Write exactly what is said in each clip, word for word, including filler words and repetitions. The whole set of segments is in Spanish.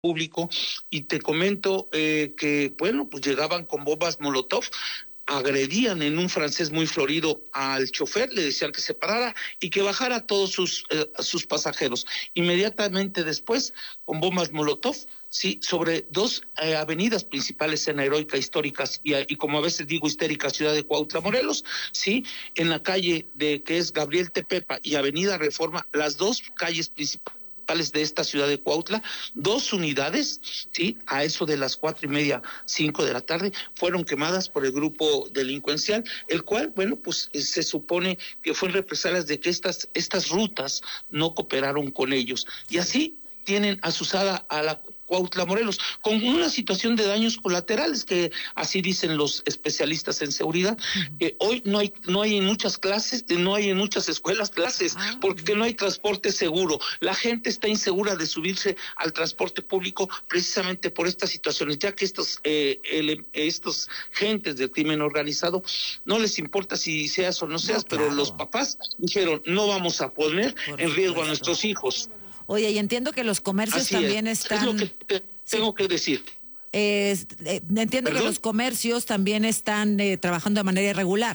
público, y te comento eh, que, bueno, pues llegaban con bombas Molotov, agredían en un francés muy florido al chofer, le decían que se parara y que bajara a todos sus, eh, sus pasajeros. Inmediatamente después, con bombas Molotov, sí, sobre dos eh, avenidas principales en la heroica, históricas y, y como a veces digo histérica ciudad de Cuautla, Morelos, sí, en la calle de que es Gabriel Tepepa y Avenida Reforma, las dos calles principales de esta ciudad de Cuautla, dos unidades, sí, a eso de las cuatro y media, cinco de la tarde, fueron quemadas por el grupo delincuencial, el cual, bueno, pues se supone que fue en represalias de que estas, estas rutas no cooperaron con ellos, y así tienen asusada a la Cuautla, Morelos, con una situación de daños colaterales que así dicen los especialistas en seguridad. Eh, hoy no hay no hay en muchas clases, no hay en muchas escuelas clases, porque no hay transporte seguro. La gente está insegura de subirse al transporte público precisamente por estas situaciones, ya que estos eh, el, estos gentes del crimen organizado no les importa si seas o no seas, no, claro. Pero los papás dijeron no vamos a poner por en riesgo supuesto. a nuestros hijos. Oye, y entiendo que los comercios Así también es. están... Es lo que te tengo sí. que decir. Eh, eh, entiendo ¿Perdón? que los comercios también están eh, trabajando de manera irregular.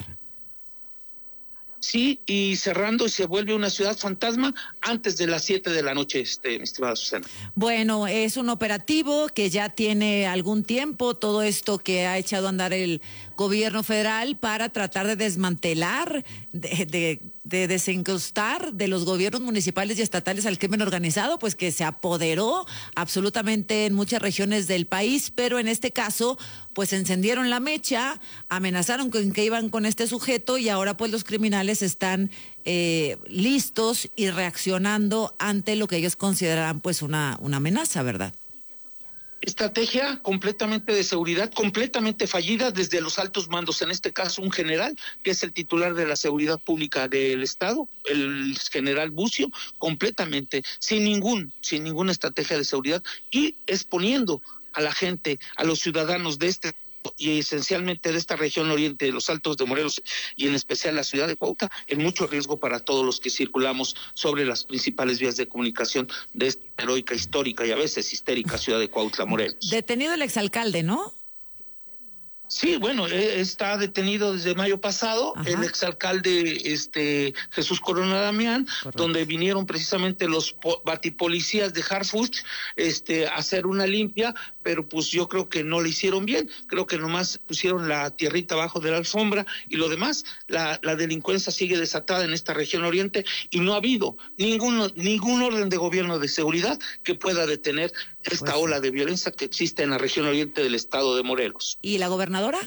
Sí, y cerrando y se vuelve una ciudad fantasma antes de las siete de la noche, este, mi estimada Susana. Bueno, es un operativo que ya tiene algún tiempo, todo esto que ha echado a andar el gobierno federal para tratar de desmantelar, de, de, de desencrustar de los gobiernos municipales y estatales al crimen organizado, pues que se apoderó absolutamente en muchas regiones del país, pero en este caso, pues encendieron la mecha, amenazaron con que iban con este sujeto y ahora pues los criminales están eh, listos y reaccionando ante lo que ellos consideran pues una, una amenaza, ¿verdad? Estrategia completamente de seguridad, completamente fallida desde los altos mandos, en este caso un general, que es el titular de la seguridad pública del Estado, el general Bucio, completamente, sin ningún, sin ninguna estrategia de seguridad y exponiendo a la gente, a los ciudadanos de este y esencialmente de esta región oriente de los Altos de Morelos y en especial la ciudad de Cuautla, en mucho riesgo para todos los que circulamos sobre las principales vías de comunicación de esta heroica, histórica y a veces histérica ciudad de Cuautla, Morelos. Detenido el exalcalde, ¿no? Sí, bueno, eh, está detenido desde mayo pasado. Ajá. El exalcalde este Jesús Corona Damián, correcto. Donde vinieron precisamente los po- batipolicías de Harfuch este, a hacer una limpia, pero pues yo creo que no le hicieron bien, creo que nomás pusieron la tierrita abajo de la alfombra y lo demás, la, la delincuencia sigue desatada en esta región oriente y no ha habido ningún, ningún orden de gobierno de seguridad que pueda detener esta pues, ola de violencia que existe en la región oriente del estado de Morelos. ¿Y la gobernadora?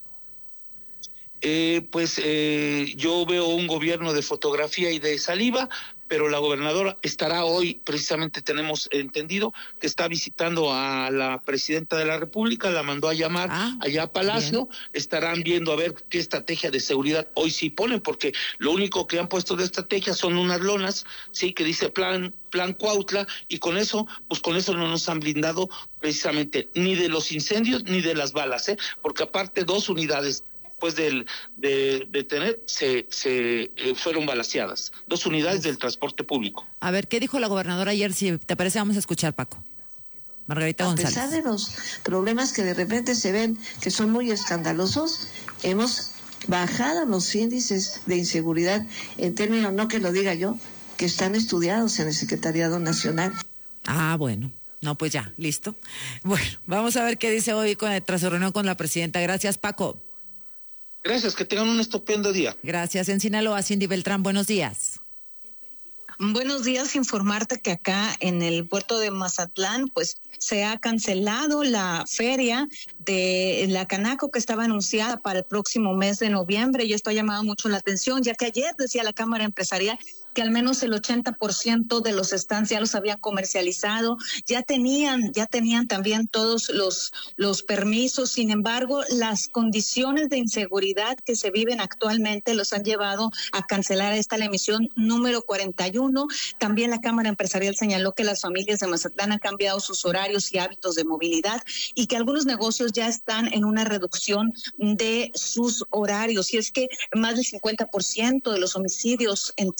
Eh, pues eh, yo veo un gobierno de fotografía y de saliva, pero la gobernadora estará hoy, precisamente tenemos entendido, que está visitando a la presidenta de la República, la mandó a llamar ah, allá a Palacio, bien. Estarán viendo a ver qué estrategia de seguridad hoy sí ponen, porque lo único que han puesto de estrategia son unas lonas, sí, que dice plan, plan Cuautla, y con eso, pues con eso no nos han blindado precisamente ni de los incendios ni de las balas, ¿eh? Porque aparte dos unidades después del, de, de tener, se, se eh, fueron balaceadas. Dos unidades Uf. del transporte público. A ver, ¿qué dijo la gobernadora ayer? Si te parece, vamos a escuchar, Paco. Margarita González. A pesar de los problemas que de repente se ven, que son muy escandalosos, hemos bajado los índices de inseguridad en términos, no que lo diga yo, que están estudiados en el Secretariado Nacional. Ah, bueno. No, pues ya, listo. Bueno, vamos a ver qué dice hoy con, tras su reunión con la presidenta. Gracias, Paco. Gracias, que tengan un estupendo día. Gracias. En Sinaloa, Cindy Beltrán, buenos días. Buenos días, informarte que acá en el puerto de Mazatlán, pues se ha cancelado la feria de la Canaco que estaba anunciada para el próximo mes de noviembre y esto ha llamado mucho la atención, ya que ayer decía la Cámara Empresarial que al menos el ochenta por ciento de los stands ya los habían comercializado, ya tenían, ya tenían también todos los, los permisos. Sin embargo, las condiciones de inseguridad que se viven actualmente los han llevado a cancelar esta la emisión número cuarenta y uno. También la Cámara Empresarial señaló que las familias de Mazatlán han cambiado sus horarios y hábitos de movilidad y que algunos negocios ya están en una reducción de sus horarios. Y es que más del cincuenta por ciento de los homicidios en Sinaloa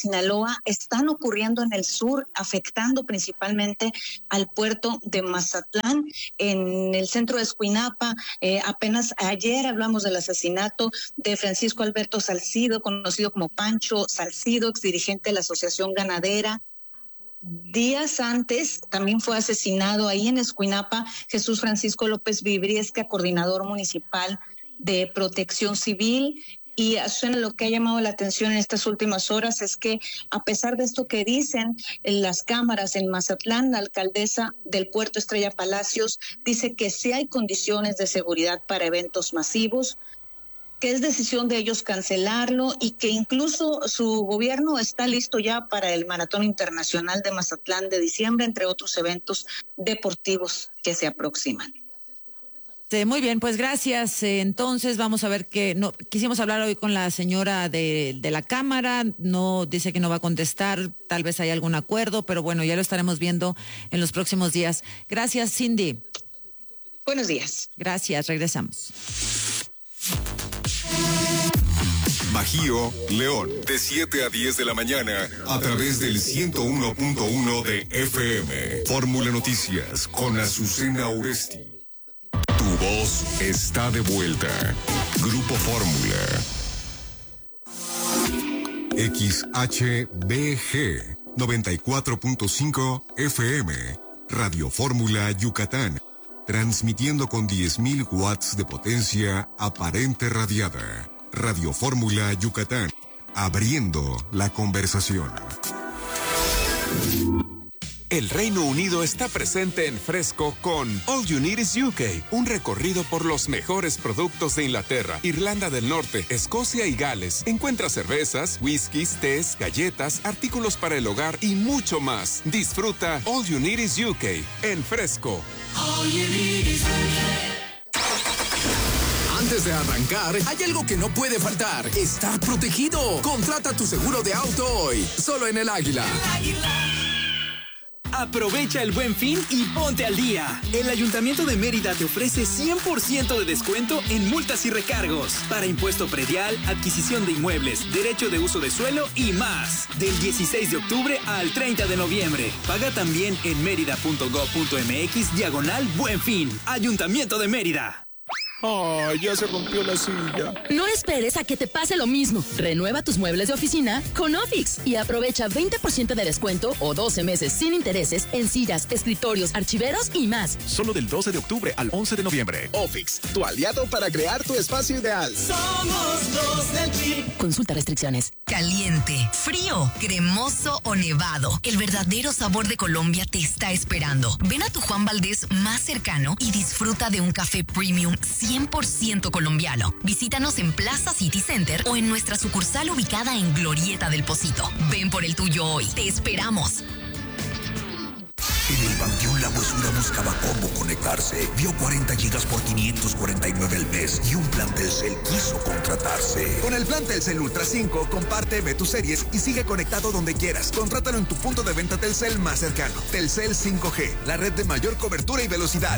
Sinaloa están ocurriendo en el sur, afectando principalmente al puerto de Mazatlán. En el centro de Escuinapa, eh, apenas ayer hablamos del asesinato de Francisco Alberto Salcido, conocido como Pancho Salcido, exdirigente de la Asociación Ganadera. Días antes también fue asesinado ahí en Escuinapa Jesús Francisco López Vibriesca, coordinador municipal de Protección Civil. Y suena lo que ha llamado la atención en estas últimas horas es que, a pesar de esto que dicen en las cámaras en Mazatlán, la alcaldesa del puerto, Estrella Palacios, dice que sí hay condiciones de seguridad para eventos masivos, que es decisión de ellos cancelarlo y que incluso su gobierno está listo ya para el Maratón Internacional de Mazatlán de diciembre, entre otros eventos deportivos que se aproximan. Muy bien, pues gracias. Entonces vamos a ver que no quisimos hablar hoy con la señora de, de la Cámara, no dice que no va a contestar, tal vez hay algún acuerdo, pero bueno, ya lo estaremos viendo en los próximos días. Gracias, Cindy. Buenos días. Gracias, regresamos. Bajío, León, de siete a diez de la mañana, a través del ciento uno punto uno de F M. Fórmula Noticias con Azucena Oresti. Tu voz está de vuelta. Grupo Fórmula. X H B G noventa y cuatro punto cinco F M. Radio Fórmula Yucatán. Transmitiendo con diez mil watts de potencia aparente radiada. Radio Fórmula Yucatán. Abriendo la conversación. El Reino Unido está presente en Fresco con All You Need is U K, un recorrido por los mejores productos de Inglaterra, Irlanda del Norte, Escocia y Gales. Encuentra cervezas, whiskies, tés, galletas, artículos para el hogar y mucho más. Disfruta All You Need is U K en Fresco. All you need is U K. Antes de arrancar, hay algo que no puede faltar: estar protegido. Contrata tu seguro de auto hoy, solo en El Águila. El Águila. Aprovecha el Buen Fin y ponte al día. El Ayuntamiento de Mérida te ofrece cien por ciento de descuento en multas y recargos para impuesto predial, adquisición de inmuebles, derecho de uso de suelo y más. Del dieciséis de octubre al treinta de noviembre. Paga también en mérida punto gob punto mx diagonal Buen Fin. Ayuntamiento de Mérida. ¡Ay, ya se rompió la silla! No esperes a que te pase lo mismo. Renueva tus muebles de oficina con Ofix y aprovecha veinte por ciento de descuento o doce meses sin intereses en sillas, escritorios, archiveros y más. Solo del doce de octubre al once de noviembre. Ofix, tu aliado para crear tu espacio ideal. Somos los del Chip. Consulta restricciones. Caliente, frío, cremoso o nevado. El verdadero sabor de Colombia te está esperando. Ven a tu Juan Valdez más cercano y disfruta de un café premium cien por ciento colombiano. Visítanos en Plaza City Center o en nuestra sucursal ubicada en Glorieta del Pocito. Ven por el tuyo hoy. Te esperamos. En el Panteón La Huesura buscaba cómo conectarse. Vio cuarenta gigas por quinientos cuarenta y nueve al mes y un plan Telcel quiso contratarse. Con el plan Telcel Ultra cinco, comparte, ve tus series y sigue conectado donde quieras. Contrátalo en tu punto de venta Telcel más cercano. Telcel cinco G, la red de mayor cobertura y velocidad.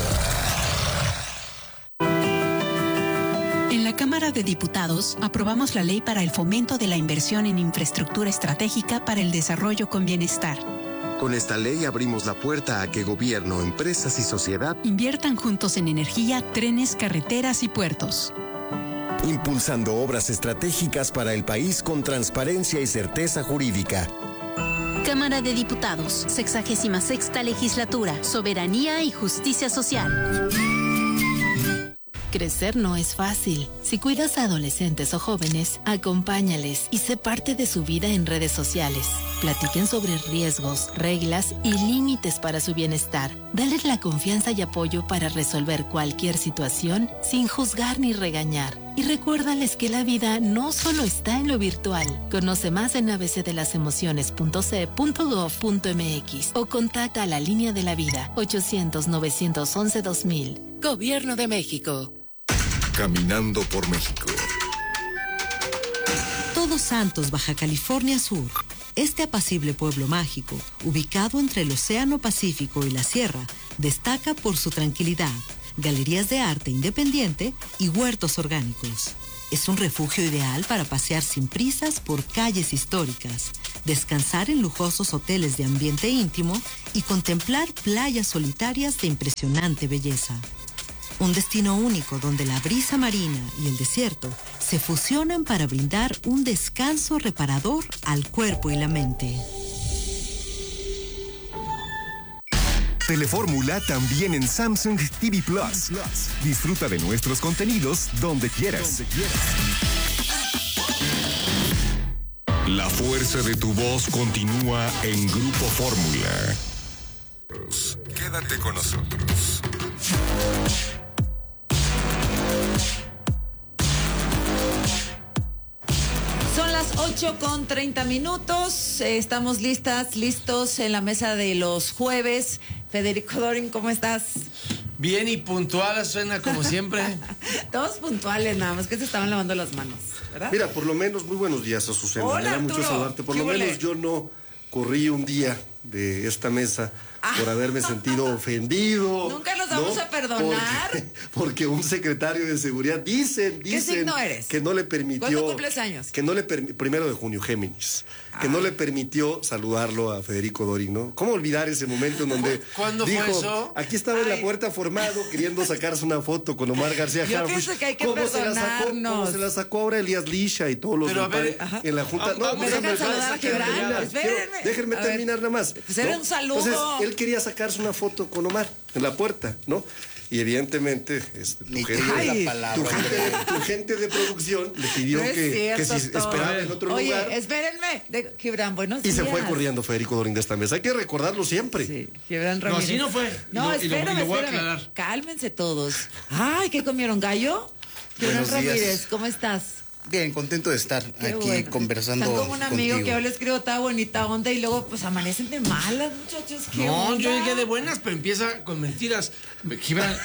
En la Cámara de Diputados aprobamos la ley para el fomento de la inversión en infraestructura estratégica para el desarrollo con bienestar. Con esta ley abrimos la puerta a que gobierno, empresas y sociedad inviertan juntos en energía, trenes, carreteras y puertos. Impulsando obras estratégicas para el país con transparencia y certeza jurídica. Cámara de Diputados, sexagésima sexta legislatura, soberanía y justicia social. Crecer no es fácil. Si cuidas a adolescentes o jóvenes, acompáñales y sé parte de su vida en redes sociales. Platiquen sobre riesgos, reglas y límites para su bienestar. Dales la confianza y apoyo para resolver cualquier situación sin juzgar ni regañar. Y recuérdales que la vida no solo está en lo virtual. Conoce más en a b c de las emociones punto c punto gob punto m x o contacta a la Línea de la Vida ochocientos, novecientos once, dos mil. Gobierno de México. Caminando por México. Todos Santos, Baja California Sur. Este apacible pueblo mágico, ubicado entre el Océano Pacífico y la Sierra, destaca por su tranquilidad, galerías de arte independiente y huertos orgánicos. Es un refugio ideal para pasear sin prisas por calles históricas, descansar en lujosos hoteles de ambiente íntimo y contemplar playas solitarias de impresionante belleza. Un destino único donde la brisa marina y el desierto se fusionan para brindar un descanso reparador al cuerpo y la mente. Telefórmula también en Samsung T V Plus. Disfruta de nuestros contenidos donde quieras. La fuerza de tu voz continúa en Grupo Fórmula. Quédate con nosotros. Son las ocho con treinta minutos. Eh, estamos listas, listos en la mesa de los jueves. Federico Dorin, ¿cómo estás? Bien y puntual, suena como siempre. Todos puntuales, nada más que se estaban lavando las manos, ¿verdad? Mira, por lo menos, muy buenos días, Azucena. Hola, me da mucho Arturo. saludarte. Por ¿Qué lo huele? menos yo no corrí un día de esta mesa por haberme sentido ofendido. Nunca nos vamos ¿no? a perdonar. Porque, porque un secretario de seguridad, dicen, ¿Qué dicen signo eres? que no le permitió... ¿Cuándo cumples años? Que no le permi- primero de junio, Géminis. Que no le permitió saludarlo a Federico Dorin, ¿no? ¿Cómo olvidar ese momento en donde ¿Cuándo dijo, fue eso? aquí estaba en la puerta formado queriendo sacarse una foto con Omar García Yo Harfuch? pienso que hay que ¿Cómo se la sacó? perdonarnos. ¿Cómo se la sacó ahora Elías Lisha y todos los Pero del a ver, P A N ajá. en la Junta? Ah, No, ¿me déjame dejan saludar a terminar. Gibran? Quiero- Espérenme. Déjenme A ver, terminar nada más. pues era un saludo. Entonces, él quería sacarse una foto con Omar en la puerta, ¿no? Y evidentemente, este, tu, gente, Ay, la palabra, tu, gente, tu gente de producción le pidió No es que, que cierto, si todo. esperaba en otro Oye, lugar. espérenme. De, Gibran, buenos Y días. se fue corriendo Federico Dorin de esta mesa. Hay que recordarlo siempre. Sí, Gibran No, Ramírez. así no fue. No, Y lo- y lo- y espérame, lo voy a espérame. aclarar. Cálmense todos. Ay, ¿qué comieron? ¿Gallo? Gibran Buenos días. Ramírez, ¿cómo estás? Bien, contento de estar Qué aquí bueno. conversando Están como un amigo contigo. que yo le escribo toda bonita onda y luego pues amanecen de malas, muchachos. ¿Qué No, onda? yo llegué de buenas, pero empieza con mentiras. Gibran,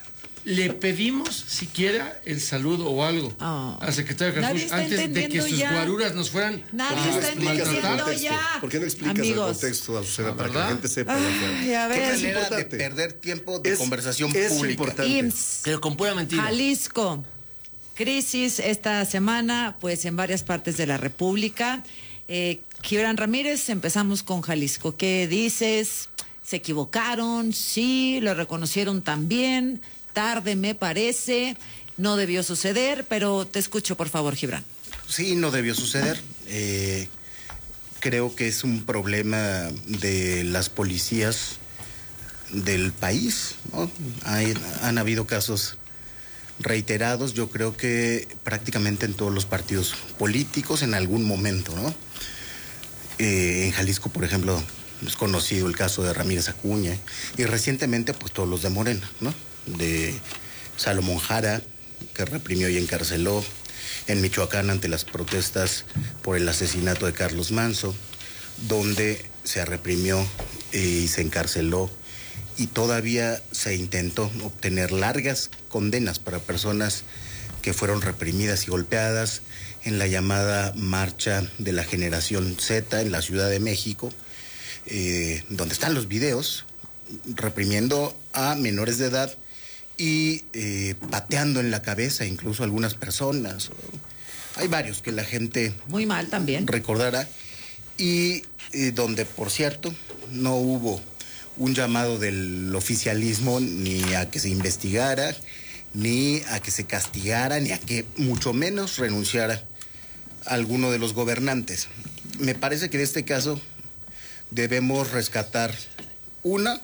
le pedimos siquiera el saludo o algo Oh. al secretario Nadie Harfuch está antes de que entendiendo sus ya. guaruras nos fueran Nadie a está entendiendo maltratar. ya. ¿Por qué no explicas Amigos. el contexto, Azucena, para que ¿verdad? la gente sepa? Ay, a ver. Qué Es manera de importante. perder tiempo de Es- conversación es pública. importante. I M S S, Pero con pura mentira. Jalisco, crisis esta semana, pues en varias partes de la República. Eh, Gibran Ramírez, empezamos con Jalisco. ¿Qué dices? ¿Se equivocaron? Sí, lo reconocieron también. Tarde me parece. No debió suceder, pero te escucho, por favor, Gibran. Sí, no debió suceder. Eh, creo que es un problema de las policías del país, ¿no? Hay- han habido casos reiterados, yo creo que prácticamente en todos los partidos políticos en algún momento, ¿no? Eh, en Jalisco, por ejemplo, es conocido el caso de Ramírez Acuña y recientemente pues todos los de Morena, ¿no? De Salomón Jara, que reprimió y encarceló, en Michoacán ante las protestas por el asesinato de Carlos Manso, donde se reprimió y se encarceló y todavía se intentó obtener largas condenas para personas que fueron reprimidas y golpeadas en la llamada Marcha de la Generación Z en la Ciudad de México, eh, donde están los videos reprimiendo a menores de edad y eh, pateando en la cabeza incluso a algunas personas. Hay varios que la gente Muy mal también. recordará y eh, donde, por cierto, no hubo un llamado del oficialismo ni a que se investigara, ni a que se castigara, ni a que mucho menos renunciara alguno de los gobernantes. Me parece que en este caso debemos rescatar una,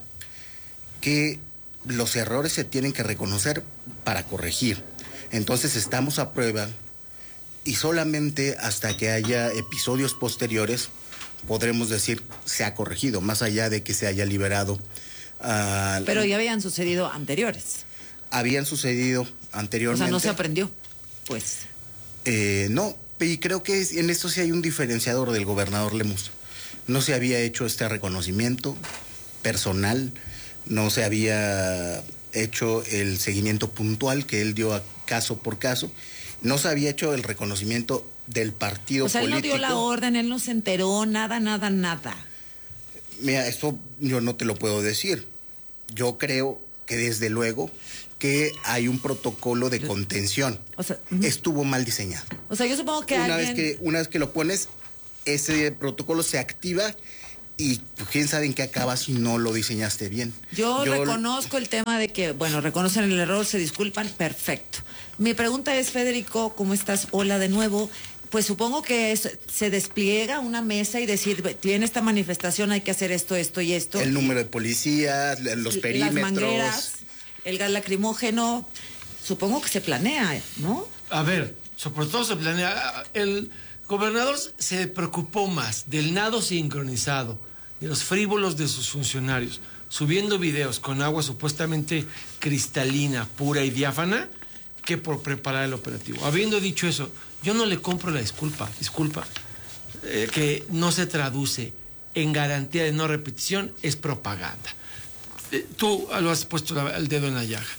que los errores se tienen que reconocer para corregir. Entonces estamos a prueba y solamente hasta que haya episodios posteriores podremos decir se ha corregido, más allá de que se haya liberado. Uh, Pero ya habían sucedido anteriores. Habían sucedido anteriormente. O sea, no se aprendió, pues. Eh, no, y creo que en esto sí hay un diferenciador del gobernador Lemus. No se había hecho este reconocimiento personal, no se había hecho el seguimiento puntual que él dio a caso por caso, no se había hecho el reconocimiento del partido O sea, él no político. dio la orden, él no se enteró, nada, nada, nada. Mira, esto yo no te lo puedo decir. Yo creo que desde luego que hay un protocolo de contención. O sea, estuvo mal diseñado. O sea, yo supongo que una alguien... vez que una vez que lo pones ese protocolo se activa y pues, quién sabe en qué acaba si no lo diseñaste bien. Yo, Yo reconozco el tema de que, bueno, reconocen el error, se disculpan, perfecto. Mi pregunta es, Federico, ¿cómo estás? Hola de nuevo. Pues supongo que es, se despliega una mesa y decir, tiene esta manifestación, hay que hacer esto, esto y esto. El número de policías, los perímetros. Las mangueras, el gas lacrimógeno, supongo que se planea, ¿no? A ver, sobre todo se planea. El gobernador se preocupó más del nado sincronizado, de los frívolos de sus funcionarios, subiendo videos con agua supuestamente cristalina, pura y diáfana, que por preparar el operativo. Habiendo dicho eso, yo no le compro la disculpa, disculpa, eh, que no se traduce en garantía de no repetición, es propaganda. Eh, tú lo has puesto la, el dedo en la llaga.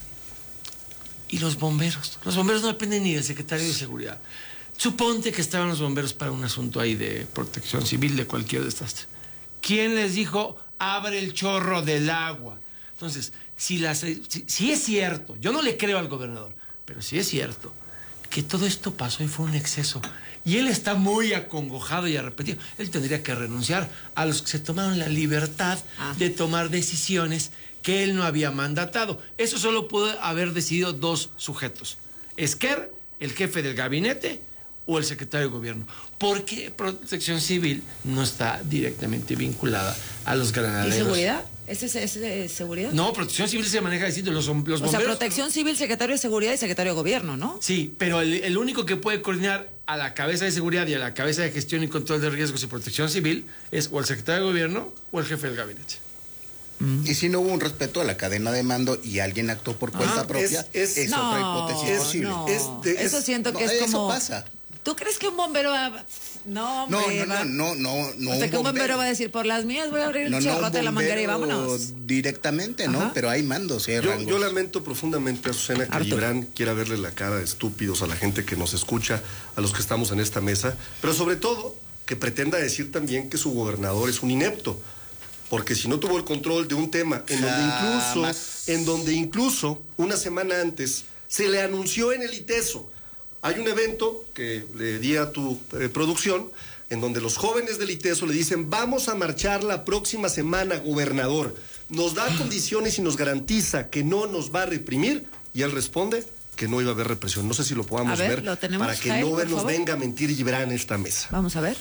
Y los bomberos, los bomberos no dependen ni del secretario de Seguridad. Suponte que estaban los bomberos para un asunto ahí de protección civil, de cualquier desastre. ¿Quién les dijo, abre el chorro del agua? Entonces, si, las, si, si es cierto, yo no le creo al gobernador, pero si es cierto que todo esto pasó y fue un exceso, y él está muy acongojado y arrepentido, él tendría que renunciar a los que se tomaron la libertad ah. de tomar decisiones que él no había mandatado. Eso solo pudo haber decidido dos sujetos: Esquer, el jefe del gabinete, o el secretario de gobierno, porque Protección Civil no está directamente vinculada a los granaderos. ¿Y seguridad? ¿Ese es, ese es seguridad? No, Protección Civil se maneja distinto. Los, los bomberos, o sea, Protección Civil, secretario de Seguridad y secretario de Gobierno, ¿no? Sí, pero el, el único que puede coordinar a la cabeza de Seguridad y a la cabeza de Gestión y Control de Riesgos y Protección Civil es o el secretario de Gobierno o el jefe del gabinete. Mm. Y si no hubo un respeto a la cadena de mando y alguien actuó por cuenta ah, propia, es, es, es no, otra hipótesis es, posible. No. Es de, eso siento que no, es eso como... Eso pasa. ¿Tú crees que un bombero va...? No, no, hombre, no, va... no, no, no. O sea, que un bombero, bombero va a decir, por las mías voy a abrir el no, chorrote no, de la manguera y vámonos. Directamente, ¿no? Ajá. Pero hay mandos, hay yo, yo lamento profundamente, Azucena, que Arturo. Gibran quiera verle la cara de estúpidos a la gente que nos escucha, a los que estamos en esta mesa, pero sobre todo que pretenda decir también que su gobernador es un inepto. Porque si no tuvo el control de un tema en donde incluso, en donde incluso una semana antes se le anunció en el ITESO. Hay un evento que le di a tu eh, producción, en donde los jóvenes del ITESO le dicen, vamos a marchar la próxima semana, gobernador. Nos da condiciones y nos garantiza que no nos va a reprimir. Y él responde que no iba a haber represión. No sé si lo podamos ver, ver ¿lo tenemos, para que Jaime, no nos venga a mentir Gibran en esta mesa. Vamos a ver.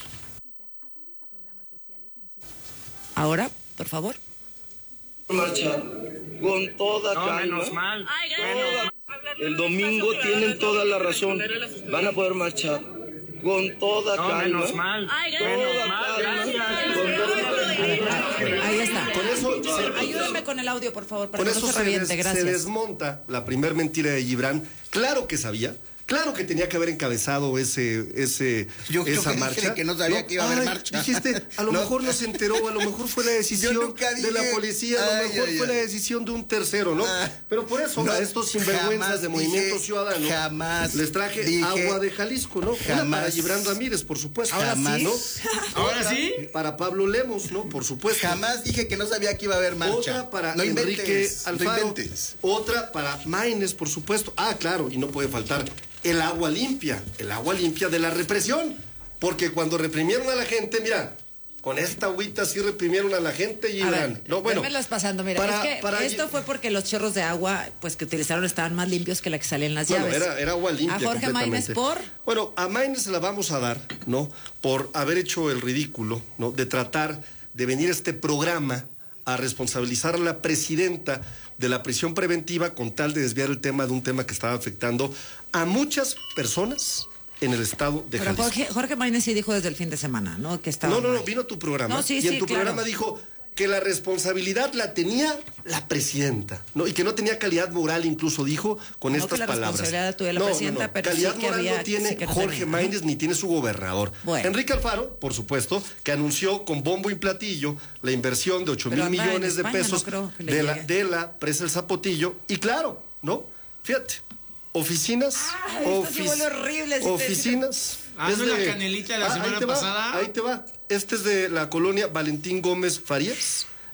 Ahora, por favor. Marchar con toda no, calma. Menos mal. Ay, toda, el domingo tienen toda la razón. Van a poder marchar con toda no, calma. Menos mal. Ay, toda mal, calma. Ahí está. Con eso, se, ayúdame con el audio, por favor, para con que eso no se reviente. Se, des, gracias. se desmonta la primer mentira de Gibran. Claro que sabía. Claro que tenía que haber encabezado ese, ese, yo, esa yo marcha. Dije que no sabía no, que iba a haber ay, marcha. Dijiste, a lo no. mejor no se enteró, a lo mejor fue la decisión de la policía, a lo mejor ay, fue ay, la decisión de un tercero, ¿no? Ah, Pero por eso no, a estos sinvergüenzas de Movimiento dije, Ciudadano jamás les traje dije, agua de Jalisco, ¿no? Jamás, Una para Gibran Ramírez, por supuesto. Ahora jamás, sí. ¿no? Ahora Otra sí. Para Pablo Lemos, ¿no? Por supuesto. Jamás dije que no sabía que iba a haber marcha. Otra para no Enrique inventes, Alfaro. No Otra para Maínez, por supuesto. Ah, claro, y no puede faltar el agua limpia, el agua limpia de la represión. Porque cuando reprimieron a la gente, mira, con esta agüita sí reprimieron a la gente y Gibran. No, bueno. Vémelas pasando, mira, para, es que para... esto fue porque los chorros de agua pues que utilizaron estaban más limpios que la que salían en las bueno, llaves. Era, era agua limpia. A Jorge Maínez por. Bueno, a Maínez se la vamos a dar, ¿no? Por haber hecho el ridículo, ¿no? De tratar de venir a este programa a responsabilizar a la presidenta de la prisión preventiva con tal de desviar el tema de un tema que estaba afectando a muchas personas en el estado de Pero Jalisco. Jorge, Jorge Maínez sí dijo desde el fin de semana, ¿no? Que estaba no, no, mal. no, vino a tu programa no, sí, y sí, en tu claro. programa dijo que la responsabilidad la tenía la presidenta, ¿no? Y que no tenía calidad moral, incluso dijo con no estas que la palabras. Responsabilidad la tuve la no, presidenta, no, no. pero calidad sí que moral había, no tiene sí que no Jorge tenía, Maínez ¿no? ni tiene su gobernador. Bueno. Enrique Alfaro, por supuesto, que anunció con bombo y platillo la inversión de ocho mil millones de pesos no de, la, de la presa El Zapotillo. Y claro, ¿no? Fíjate, oficinas, Ay, ofic esto se horrible, oficinas. Ah, no, la canelita de la ah, semana ahí te pasada. Va, ahí te va. Este es de la colonia Valentín Gómez Farías,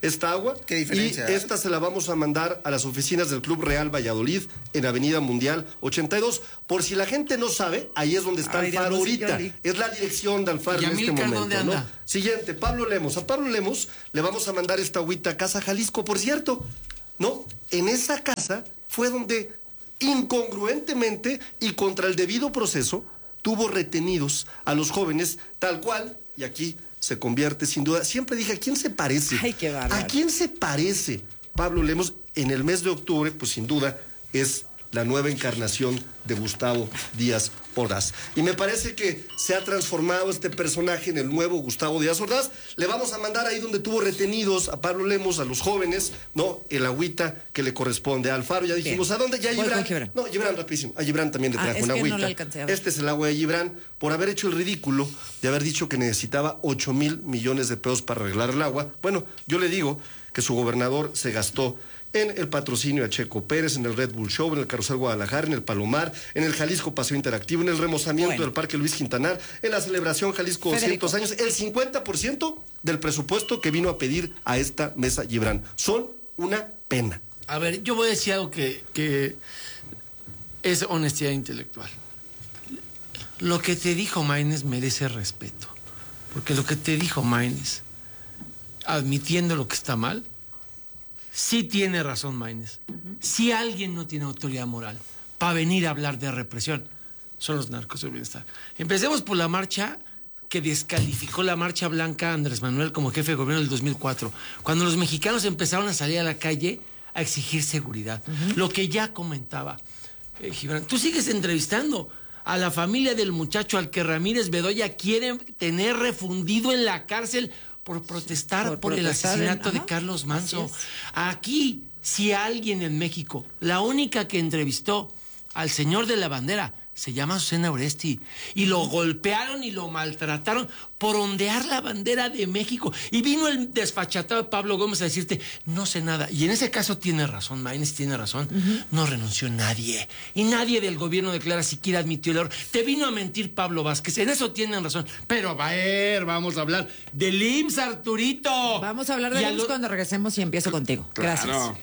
esta agua. ¿Qué diferencia? Y esta se la vamos a mandar a las oficinas del Club Real Valladolid en Avenida Mundial ochenta y dos. Por si la gente no sabe, ahí es donde está Ay, Alfaro ahorita. Es la dirección de Alfaro en este momento. ¿Dónde anda? ¿no? Siguiente, Pablo Lemos. A Pablo Lemos le vamos a mandar esta agüita a Casa Jalisco, por cierto. ¿No? En esa casa fue donde incongruentemente y contra el debido proceso tuvo retenidos a los jóvenes tal cual, y aquí se convierte sin duda. Siempre dije, ¿a quién se parece? Ay, qué bárbaro. ¿A quién se parece Pablo Lemos? En el mes de octubre, pues sin duda es la nueva encarnación de Gustavo Díaz Ordaz. Y me parece que se ha transformado este personaje en el nuevo Gustavo Díaz Ordaz. Le vamos a mandar ahí donde tuvo retenidos a Pablo Lemos, a los jóvenes, ¿no? El agüita que le corresponde a Alfaro. Ya dijimos, Bien. ¿A dónde? Ya Gibran. Gibran. No, Gibran rapidísimo. A Gibran también le trajo ah, es una que agüita. No alcancé a ver. Este es el agua de Gibran por haber hecho el ridículo de haber dicho que necesitaba ocho mil millones de pesos para arreglar el agua. Bueno, yo le digo que su gobernador se gastó en el patrocinio a Checo Pérez, en el Red Bull Show, en el Carrusel Guadalajara, en el Palomar, en el Jalisco Paseo Interactivo, en el remozamiento bueno. del Parque Luis Quintanar, en la celebración Jalisco Federico. doscientos años, el cincuenta por ciento del presupuesto que vino a pedir a esta mesa Gibran. Son una pena. A ver, yo voy a decir algo que, que es honestidad intelectual. Lo que te dijo Maínez merece respeto, porque lo que te dijo Maínez, admitiendo lo que está mal, sí tiene razón Maínez. Uh-huh. Si alguien no tiene autoridad moral para venir a hablar de represión, son los narcos del bienestar. Empecemos por la marcha que descalificó la marcha blanca Andrés Manuel como jefe de gobierno del dos mil cuatro, cuando los mexicanos empezaron a salir a la calle a exigir seguridad. Uh-huh. Lo que ya comentaba eh, Gibran. Tú sigues entrevistando a la familia del muchacho al que Ramírez Bedoya quiere tener refundido en la cárcel por protestar por, por el asesinato en, de Carlos Manzo. Aquí, si alguien en México, la única que entrevistó al señor de la bandera, se llama Susana Oresti, y lo golpearon y lo maltrataron por ondear la bandera de México. Y vino el desfachatado de Pablo Gómez a decirte, no sé nada. Y en ese caso tiene razón, Maínez tiene razón, uh-huh. no renunció nadie. Y nadie del gobierno de Clara siquiera admitió el error. Te vino a mentir Pablo Vázquez, en eso tienen razón. Pero a ver, vamos a hablar del I M S S, Arturito. Vamos a hablar del I M S S lo... cuando regresemos y empiezo contigo. Gracias. Claro.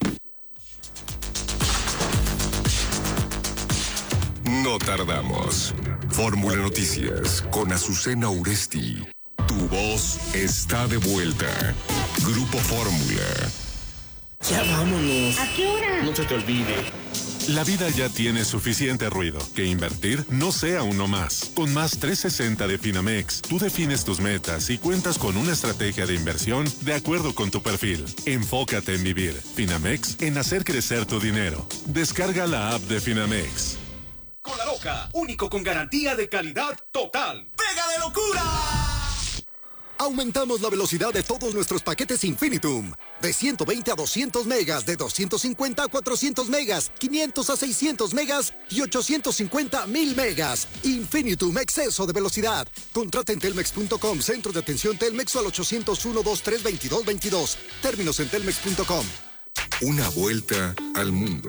No tardamos. Fórmula Noticias con Azucena Uresti. Tu voz está de vuelta. Grupo Fórmula. Ya vámonos. ¿A qué hora? No se te olvide. La vida ya tiene suficiente ruido. Que invertir no sea uno más. Con Más trescientos sesenta de Finamex, tú defines tus metas y cuentas con una estrategia de inversión de acuerdo con tu perfil. Enfócate en vivir. Finamex, en hacer crecer tu dinero. Descarga la app de Finamex. Con la Loca, único con garantía de calidad total. ¡Pega de locura! Aumentamos la velocidad de todos nuestros paquetes Infinitum. De ciento veinte a doscientos megas, de doscientos cincuenta a cuatrocientos megas, quinientos a seiscientos megas y ochocientos cincuenta a mil megas. Infinitum, exceso de velocidad. Contrata en telmex punto com, centro de atención Telmex o al ochocientos uno, veintitrés, veintidós, veintidós. Términos en telmex punto com. Una vuelta al mundo.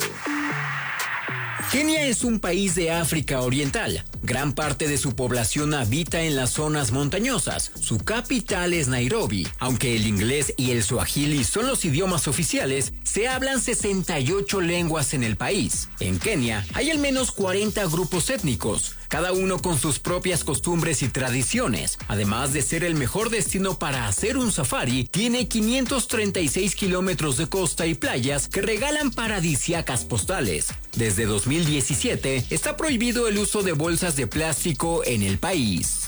Kenia es un país de África Oriental. Gran parte de su población habita en las zonas montañosas. Su capital es Nairobi. Aunque el inglés y el suajili son los idiomas oficiales, se hablan sesenta y ocho lenguas en el país. En Kenia hay al menos cuarenta grupos étnicos, cada uno con sus propias costumbres y tradiciones. Además de ser el mejor destino para hacer un safari, tiene quinientos treinta y seis kilómetros de costa y playas que regalan paradisíacas postales. Desde dos mil diecisiete está prohibido el uso de bolsas de plástico en el país.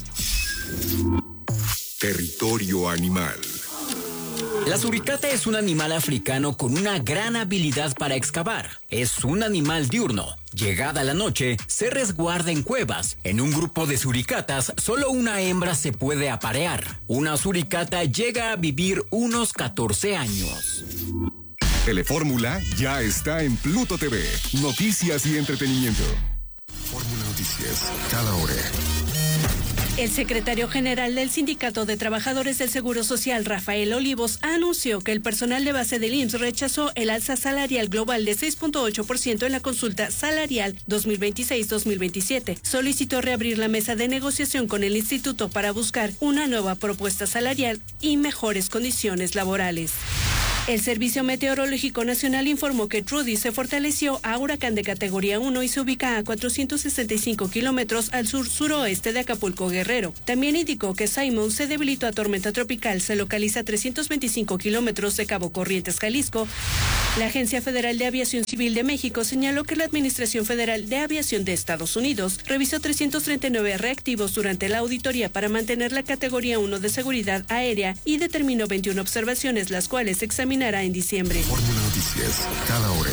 Territorio animal. La suricata es un animal africano con una gran habilidad para excavar. Es un animal diurno. Llegada la noche, se resguarda en cuevas. En un grupo de suricatas, solo una hembra se puede aparear. Una suricata llega a vivir unos catorce años. Telefórmula ya está en Pluto T V. Noticias y entretenimiento. Fórmula Noticias, cada hora. El secretario general del Sindicato de Trabajadores del Seguro Social, Rafael Olivos, anunció que el personal de base del I M S S rechazó el alza salarial global de seis punto ocho por ciento en la consulta salarial dos mil veintiséis dos mil veintisiete. Solicitó reabrir la mesa de negociación con el instituto para buscar una nueva propuesta salarial y mejores condiciones laborales. El Servicio Meteorológico Nacional informó que Trudy se fortaleció a huracán de categoría uno y se ubica a cuatrocientos sesenta y cinco kilómetros al sur-suroeste de Acapulco, Guerrero. También indicó que Simon se debilitó a tormenta tropical, se localiza a trescientos veinticinco kilómetros de Cabo Corrientes, Jalisco. La Agencia Federal de Aviación Civil de México señaló que la Administración Federal de Aviación de Estados Unidos revisó trescientos treinta y nueve reactivos durante la auditoría para mantener la categoría uno de seguridad aérea y determinó veintiuna observaciones, las cuales examinó en diciembre. Fórmula Noticias, cada hora.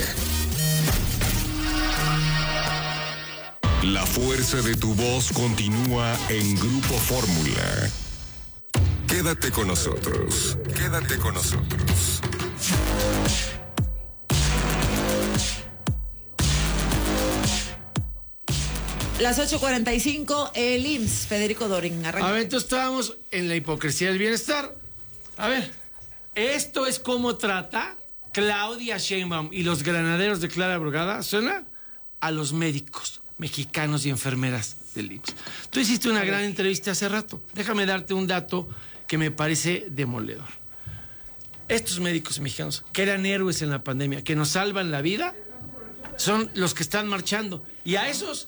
La fuerza de tu voz continúa en Grupo Fórmula. Quédate con nosotros. Quédate con nosotros. Las ocho cuarenta y cinco, el I M S S, Federico Dorin. Arranca. A ver, entonces estábamos en la hipocresía del bienestar. A ver. Esto es como trata Claudia Sheinbaum y los granaderos de Clara Brugada, suena a los médicos mexicanos y enfermeras del I M S S. Tú hiciste una gran entrevista hace rato. Déjame darte un dato que me parece demoledor. Estos médicos mexicanos, que eran héroes en la pandemia, que nos salvan la vida, son los que están marchando. Y a esos,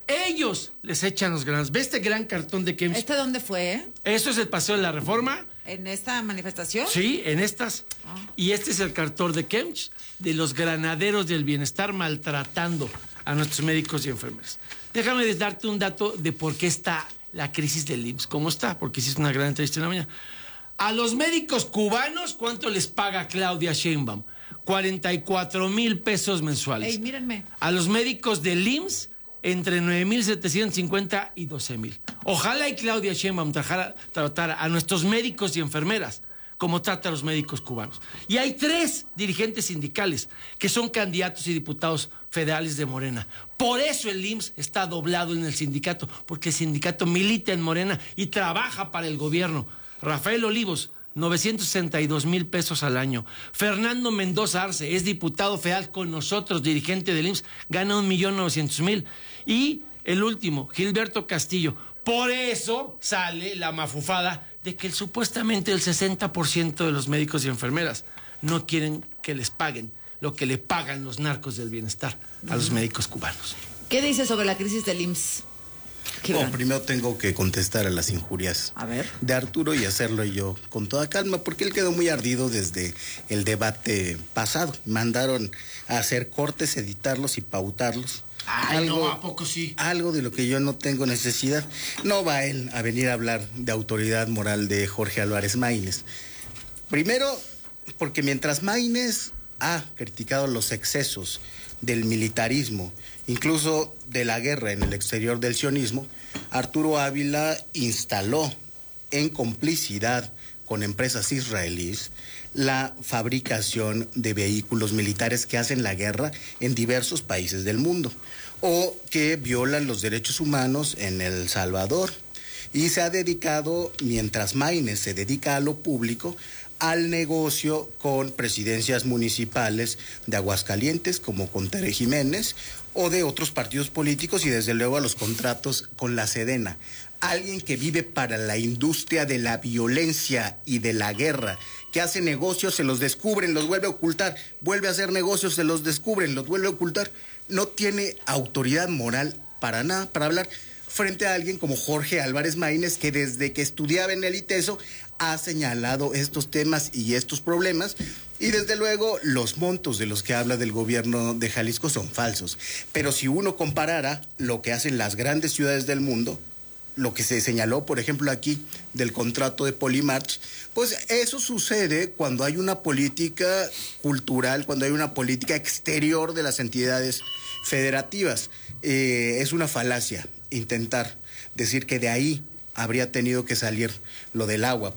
ellos les echan los granos. ¿Ve este gran cartón de Kemp's? ¿Este dónde fue? Eso es el Paseo de la Reforma. ¿En esta manifestación? Sí, en estas. Ah. Y este es el cartón de Kemp's, de los granaderos del bienestar maltratando a nuestros médicos y enfermeras. Déjame darte un dato de por qué está la crisis del I M S S, cómo está, porque hiciste una gran entrevista en la mañana. A los médicos cubanos, ¿cuánto les paga Claudia Sheinbaum? cuarenta y cuatro mil pesos mensuales. Ey, mírenme. A los médicos del I M S S, entre nueve mil setecientos cincuenta y doce mil. Ojalá y Claudia Sheinbaum tratara, tratara a nuestros médicos y enfermeras como trata a los médicos cubanos. Y hay tres dirigentes sindicales que son candidatos y diputados federales de Morena. Por eso el I M S S está doblado en el sindicato, porque el sindicato milita en Morena y trabaja para el gobierno. Rafael Olivos, novecientos sesenta y dos mil pesos al año. Fernando Mendoza Arce es diputado federal con nosotros, dirigente del I M S S, gana un millón novecientos mil. Y el último, Gilberto Castillo. Por eso sale la mafufada de que el, supuestamente el sesenta por ciento de los médicos y enfermeras no quieren que les paguen lo que le pagan los narcos del bienestar a los médicos cubanos. ¿Qué dice sobre la crisis del I M S S? Bueno, primero tengo que contestar a las injurias a ver. de Arturo y hacerlo yo con toda calma, porque él quedó muy ardido desde el debate pasado. Mandaron a hacer cortes, editarlos y pautarlos. Ay, algo, no, ¿a poco sí? Algo de lo que yo no tengo necesidad. No va él a venir a hablar de autoridad moral de Jorge Álvarez Maínez. Primero, porque mientras Maínez ha criticado los excesos del militarismo, incluso de la guerra en el exterior del sionismo, Arturo Ávila instaló en complicidad con empresas israelíes la fabricación de vehículos militares que hacen la guerra en diversos países del mundo o que violan los derechos humanos en El Salvador. Y se ha dedicado, mientras Maínez se dedica a lo público, al negocio con presidencias municipales de Aguascalientes, como con Tere Jiménez, o de otros partidos políticos, y desde luego a los contratos con la Sedena. Alguien que vive para la industria de la violencia y de la guerra, que hace negocios, se los descubren, los vuelve a ocultar, vuelve a hacer negocios, se los descubren, los vuelve a ocultar, no tiene autoridad moral para nada, para hablar frente a alguien como Jorge Álvarez Maínez, que desde que estudiaba en el ITESO ha señalado estos temas y estos problemas, y desde luego los montos de los que habla del gobierno de Jalisco son falsos. Pero si uno comparara lo que hacen las grandes ciudades del mundo, lo que se señaló, por ejemplo, aquí del contrato de Polimarch, pues eso sucede cuando hay una política cultural, cuando hay una política exterior de las entidades federativas. Eh, es una falacia intentar decir que de ahí habría tenido que salir lo del agua. Pues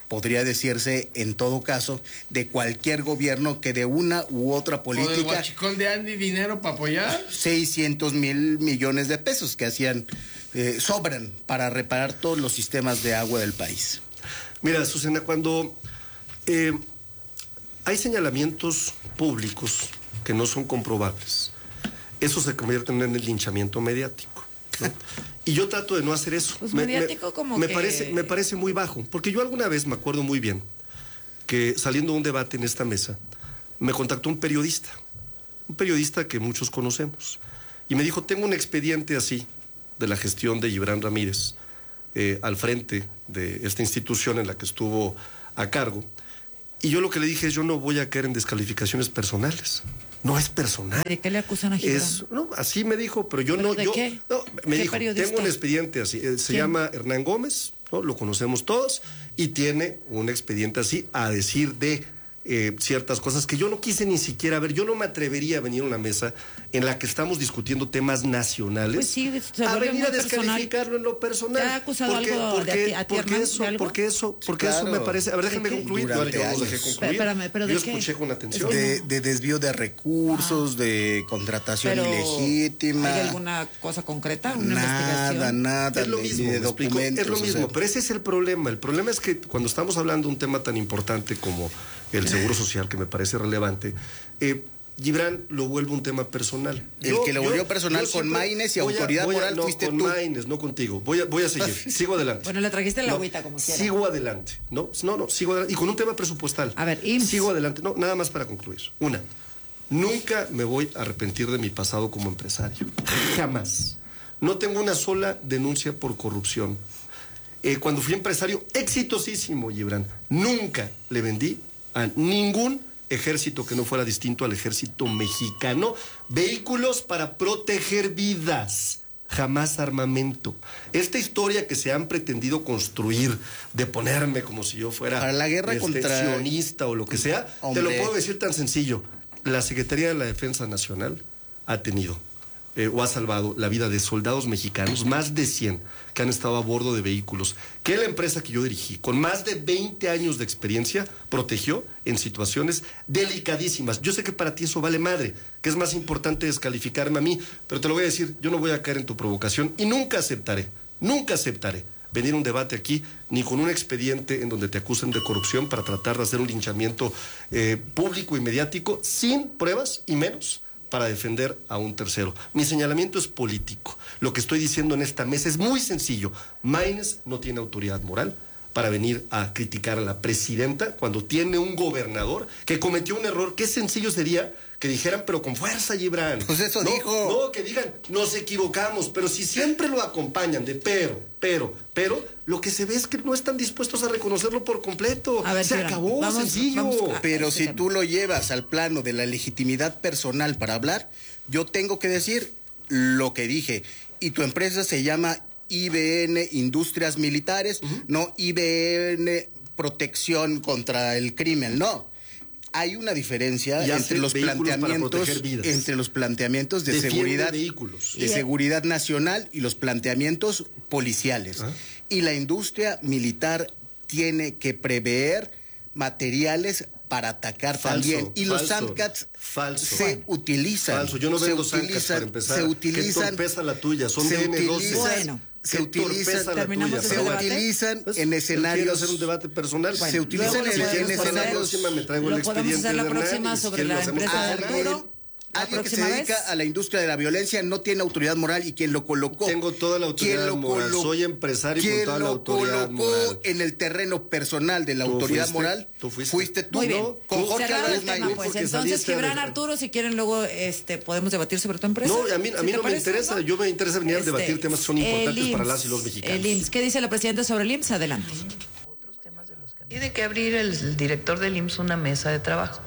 podría decirse en todo caso de cualquier gobierno que de una u otra política... ¿O del huachicol de Andy dinero para apoyar? seiscientos mil millones de pesos que hacían, eh, sobran para reparar todos los sistemas de agua del país. Mira, Susana, cuando eh, hay señalamientos públicos que no son comprobables, eso se convierte en el linchamiento mediático, ¿no? Y yo trato de no hacer eso. Pues me, mediático me, como me que... parece, me parece muy bajo, porque yo alguna vez me acuerdo muy bien que saliendo de un debate en esta mesa, me contactó un periodista, un periodista que muchos conocemos, y me dijo, tengo un expediente así de la gestión de Gibran Ramírez, eh, al frente de esta institución en la que estuvo a cargo, y yo lo que le dije es, yo no voy a caer en descalificaciones personales. No es personal. ¿De qué le acusan a Gibran? Es, no, así me dijo, pero yo ¿Pero no... de yo, qué? No, me ¿Qué dijo, periodista? tengo un expediente así, eh, se ¿Quién? llama Hernán Gómez, ¿no? Lo conocemos todos, y tiene un expediente así a decir de eh, ciertas cosas que yo no quise ni siquiera ver. Yo no me atrevería a venir a una mesa en la que estamos discutiendo temas nacionales, Pues sí, se a vuelve venir a muy descalificarlo en lo personal. ¿Te ha acusado porque, algo porque, de a ti- a ti, porque Hernán, eso, de algo? porque eso, porque Claro. eso me parece... A ver, déjenme ¿De qué? concluir. Durante Yo no los años. dejé concluir. Espérame, ¿pero de yo qué? escuché con atención. De, de desvío de recursos, de contratación Pero, ilegítima. ¿hay alguna cosa concreta? ¿Una Nada, investigación? nada, Es lo ni- mismo, ni de ¿me explico? documentos. Es lo o mismo, sea. pero ese es el problema. El problema es que cuando estamos hablando de un tema tan importante como el seguro social, que me parece relevante, eh, Gibran lo vuelve un tema personal. El que lo volvió personal con Maines y voy a- autoridad voy a- moral no, fuiste con tú. Maines, no contigo. Voy a, voy a seguir. Sigo adelante. Bueno, le trajiste la No, agüita como quiera. Sigo adelante. No, no, no, sigo adelante. Y con un tema presupuestal. A ver, I M S S. Sigo adelante. No, nada más para concluir. Una, nunca me voy a arrepentir de mi pasado como empresario. Jamás. No tengo una sola denuncia por corrupción. Eh, cuando fui empresario, exitosísimo, Gibran, nunca le vendí a ningún ejército que no fuera distinto al ejército mexicano vehículos para proteger vidas. Jamás armamento. Esta historia que se han pretendido construir de ponerme como si yo fuera Para la guerra este, contra- sionista o lo que sea, Hombre. te lo puedo decir tan sencillo. La Secretaría de la Defensa Nacional ha tenido eh, o ha salvado la vida de soldados mexicanos, más de cien, que han estado a bordo de vehículos, que la empresa que yo dirigí, con más de veinte años de experiencia, protegió en situaciones delicadísimas. Yo sé que para ti eso vale madre, que es más importante descalificarme a mí, pero te lo voy a decir, yo no voy a caer en tu provocación y nunca aceptaré, nunca aceptaré venir a un debate aquí, ni con un expediente en donde te acusen de corrupción para tratar de hacer un linchamiento eh, público y mediático, sin pruebas y menos para defender a un tercero. Mi señalamiento es político. Lo que estoy diciendo en esta mesa es muy sencillo. Maines no tiene autoridad moral para venir a criticar a la presidenta cuando tiene un gobernador que cometió un error. Qué sencillo sería que dijeran, pero con fuerza, Gibran. Pues eso no, dijo. No, que digan, nos equivocamos, pero si siempre lo acompañan de pero, pero, pero, lo que se ve es que no están dispuestos a reconocerlo por completo. A ver, se Gibran, acabó, vamos- sencillo. vamos a- Pero ese si tema. tú lo llevas al plano de la legitimidad personal para hablar, yo tengo que decir lo que dije. Y tu empresa se llama I B N Industrias Militares, no I B N Protección contra el Crimen, no. Hay una diferencia Y hace entre los vehículos para planteamientos proteger vidas. entre los planteamientos de Defiende seguridad vehículos. de Y- seguridad nacional y los planteamientos policiales. Ah. Y la industria militar tiene que prever materiales para atacar Falso, también. Y los falso, SAMCATs falso. se Bueno, utilizan. Falso, yo no se vendo zancas utilizan- para empezar. Se Qué utilizan. torpeza la tuya, son se D N doce. utilizan- Bueno, se Qué utilizan. torpeza la terminamos tuya. ese Se Pero bueno, utilizan pues, en yo escenarios. quiero hacer un debate personal. se utilizan luego lo en, podemos en hacer- La escenarios. próxima me traigo Lo el podemos expediente hacer la de próxima Hernández, sobre que la lo hacemos empresa de personal. Arturo. La Alguien que se próxima dedica vez. a la industria de la violencia no tiene autoridad moral y quien lo colocó. Tengo toda la autoridad quien lo moral, colo- soy empresario con quien toda la lo autoridad colocó moral. en el terreno personal de la Tú autoridad fuiste, moral. tú fuiste. Fuiste tú, Muy bien. ¿no? Con Tú- Jorge Cerrado Álvarez el tema, Maínez. pues porque entonces saliste a Gibran, ver- Arturo, si quieren luego este podemos debatir sobre tu empresa. No, a mí, a ¿Sí mí te no me parece, interesa. no? Yo me interesa venir a Este, debatir temas que son importantes el para I M S S, las y los mexicanos. El I M S S, ¿qué dice la presidenta sobre el I M S S? Adelante. Tiene que abrir el, el director del I M S S una mesa de trabajo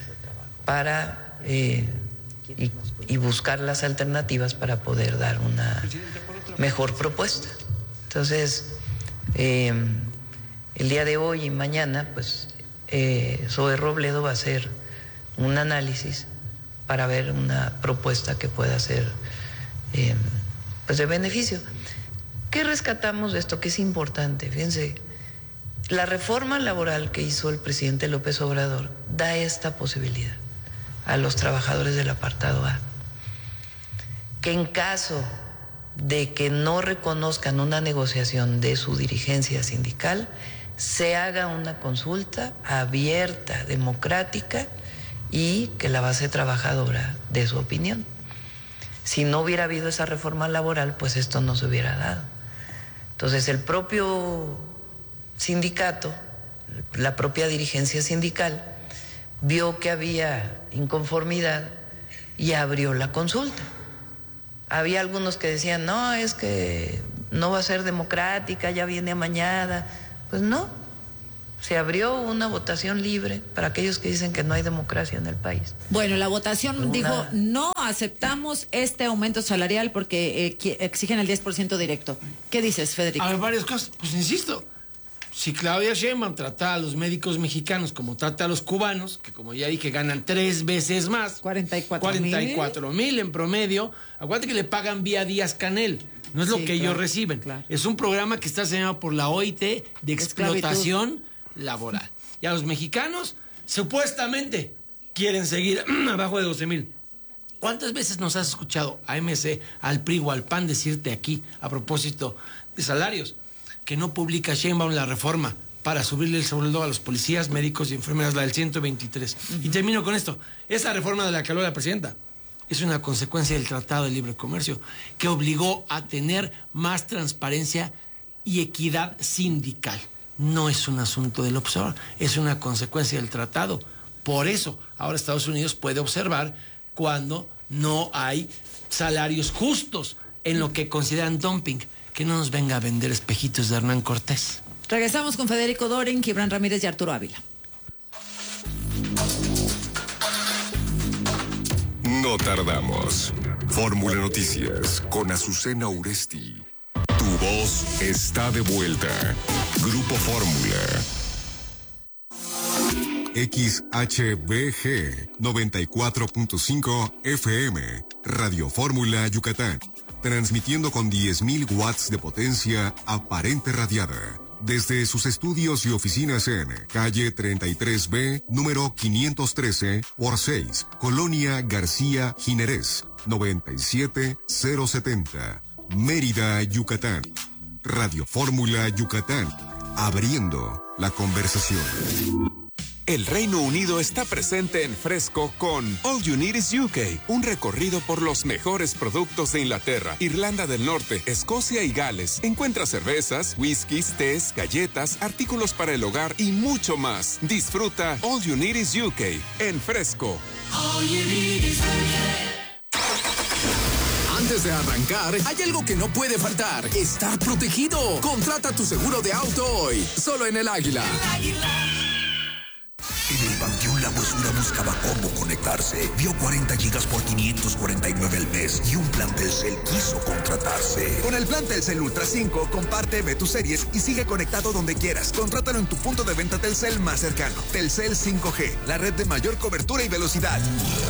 para eh, y, y buscar las alternativas para poder dar una mejor propuesta. Entonces, eh, el día de hoy y mañana, pues, eh, Zoe Robledo va a hacer un análisis para ver una propuesta que pueda ser eh, pues de beneficio. ¿Qué rescatamos de esto? Que es importante. Fíjense, La reforma laboral que hizo el presidente López Obrador da esta posibilidad a los trabajadores del apartado A, que en caso de que no reconozcan una negociación de su dirigencia sindical, se haga una consulta abierta, democrática, y que la base trabajadora dé su opinión. Si no hubiera habido esa reforma laboral, pues esto no se hubiera dado. Entonces el propio sindicato, la propia dirigencia sindical, vio que había inconformidad y abrió la consulta. Había algunos que decían, no, es que no va a ser democrática, ya viene mañana. Pues no, se abrió una votación libre para aquellos que dicen que no hay democracia en el país. Bueno, la votación no, dijo, nada. No aceptamos este aumento salarial porque eh, exigen el diez por ciento directo. ¿Qué dices, Federico? Hay varias cosas, pues insisto, si Claudia Sheinbaum trata a los médicos mexicanos como trata a los cubanos, que como ya dije ganan tres veces más, cuarenta y cuatro mil en promedio, acuérdate que le pagan vía Díaz Canel. No es lo sí, que claro, ellos reciben. Claro. Es un programa que está diseñado por la O I T de explotación Esclavitud. laboral. Y a los mexicanos, supuestamente, quieren seguir abajo de doce mil. ¿Cuántas veces nos has escuchado a M C, al P R I o al P A N decirte aquí, a propósito de salarios, que no publica Sheinbaum la reforma para subirle el sueldo a los policías, médicos y enfermeras, la del ciento veintitrés? Uh-huh. Y termino con esto. Esa reforma de la que habló la presidenta es una consecuencia del Tratado de Libre Comercio, que obligó a tener más transparencia y equidad sindical. No es un asunto del observador, es una consecuencia del tratado. Por eso, ahora Estados Unidos puede observar cuando no hay salarios justos en lo que consideran dumping. Que no nos venga a vender espejitos de Hernán Cortés. Regresamos con Federico Dorin, Gibran Ramírez y Arturo Ávila. No tardamos. Fórmula Noticias con Azucena Uresti. Tu voz está de vuelta. Grupo Fórmula. X H B G noventa y cuatro punto cinco F M. Radio Fórmula Yucatán. Transmitiendo con diez mil watts de potencia aparente radiada. Desde sus estudios y oficinas en calle treinta y tres B, número quinientos trece por seis, Colonia García Jiménez, noventa y siete mil setenta, Mérida, Yucatán. Radio Fórmula Yucatán, abriendo la conversación. El Reino Unido está presente en Fresco con All You Need Is U K, un recorrido por los mejores productos de Inglaterra, Irlanda del Norte, Escocia y Gales. Encuentra cervezas, whiskies, tés, galletas, artículos para el hogar y mucho más. Disfruta All You Need Is U K en Fresco. All you need is U K. Antes de arrancar, hay algo que no puede faltar: estar protegido. Contrata tu seguro de auto hoy, solo en El Águila. El Águila. En el Panteón La Huesura buscaba cómo conectarse. Vio cuarenta gigas por quinientos cuarenta y nueve al mes y un plan Telcel quiso contratarse. Con el plan Telcel Ultra cinco, comparte, ve tus series y sigue conectado donde quieras. Contrátalo en tu punto de venta Telcel más cercano. Telcel cinco G, la red de mayor cobertura y velocidad.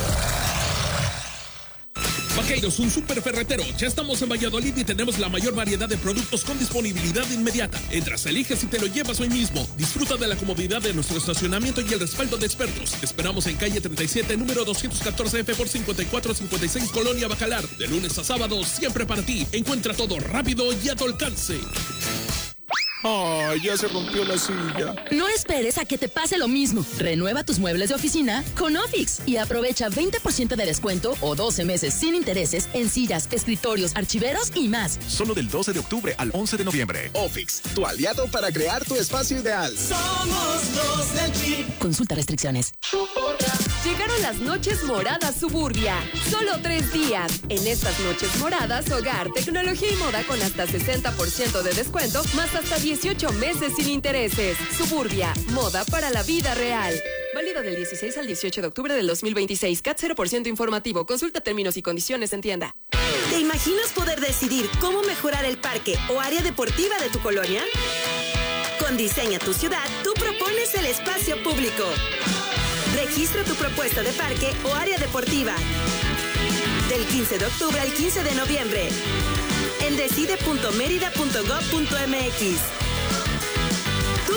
Vaqueiros, un super ferretero. Ya estamos en Valladolid y tenemos la mayor variedad de productos con disponibilidad inmediata. Entras, eliges y te lo llevas hoy mismo. Disfruta de la comodidad de nuestro estacionamiento y el respaldo de expertos. Te esperamos en calle treinta y siete, número doscientos catorce F por cincuenta y cuatro cincuenta y seis, Colonia Bacalar. De lunes a sábado, siempre para ti. Encuentra todo rápido y a tu alcance. ¡Ay, ya se rompió la silla! No esperes a que te pase lo mismo. Renueva tus muebles de oficina con Ofix y aprovecha veinte por ciento de descuento o doce meses sin intereses en sillas, escritorios, archiveros y más. Solo del doce de octubre al once de noviembre. Ofix, tu aliado para crear tu espacio ideal. Somos los del P R I. Consulta restricciones. Llegaron las noches moradas Suburbia. Solo tres días. En estas noches moradas, hogar, tecnología y moda con hasta sesenta por ciento de descuento, más hasta dieciocho meses sin intereses. Suburbia, moda para la vida real. Válido del dieciséis al dieciocho de octubre del dos mil veintiséis. C A T cero por ciento informativo. Consulta términos y condiciones en tienda. ¿Te imaginas poder decidir cómo mejorar el parque o área deportiva de tu colonia? Con Diseña tu Ciudad, tú propones el espacio público. Registra tu propuesta de parque o área deportiva. Del quince de octubre al quince de noviembre. En decide punto mérida punto gob punto m x. Tú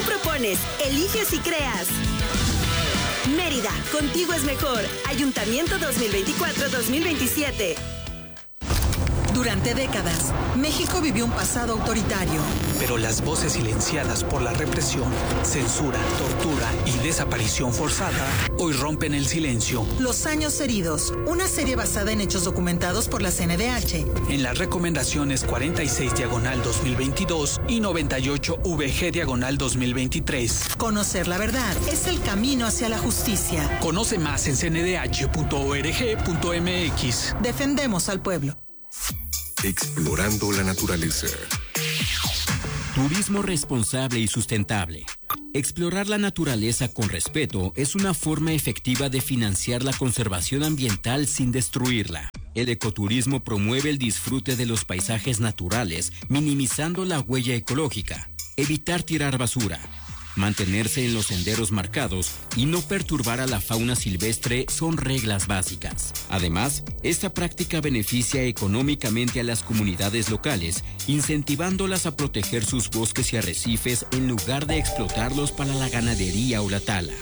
propones, eliges y creas. Mérida, contigo es mejor. Ayuntamiento dos mil veinticuatro a dos mil veintisiete. Durante décadas, México vivió un pasado autoritario. Pero las voces silenciadas por la represión, censura, tortura y desaparición forzada hoy rompen el silencio. Los años heridos, una serie basada en hechos documentados por la C N D H. En las recomendaciones cuarenta y seis diagonal dos mil veintidós y noventa y ocho V G diagonal dos mil veintitrés. Conocer la verdad es el camino hacia la justicia. Conoce más en c n d h punto org punto m x. Defendemos al pueblo. Explorando la naturaleza. Turismo responsable y sustentable. Explorar la naturaleza con respeto es una forma efectiva de financiar la conservación ambiental sin destruirla. El ecoturismo promueve el disfrute de los paisajes naturales, minimizando la huella ecológica. Evitar tirar basura. Mantenerse en los senderos marcados y no perturbar a la fauna silvestre son reglas básicas. Además, esta práctica beneficia económicamente a las comunidades locales, incentivándolas a proteger sus bosques y arrecifes en lugar de explotarlos para la ganadería o la tala.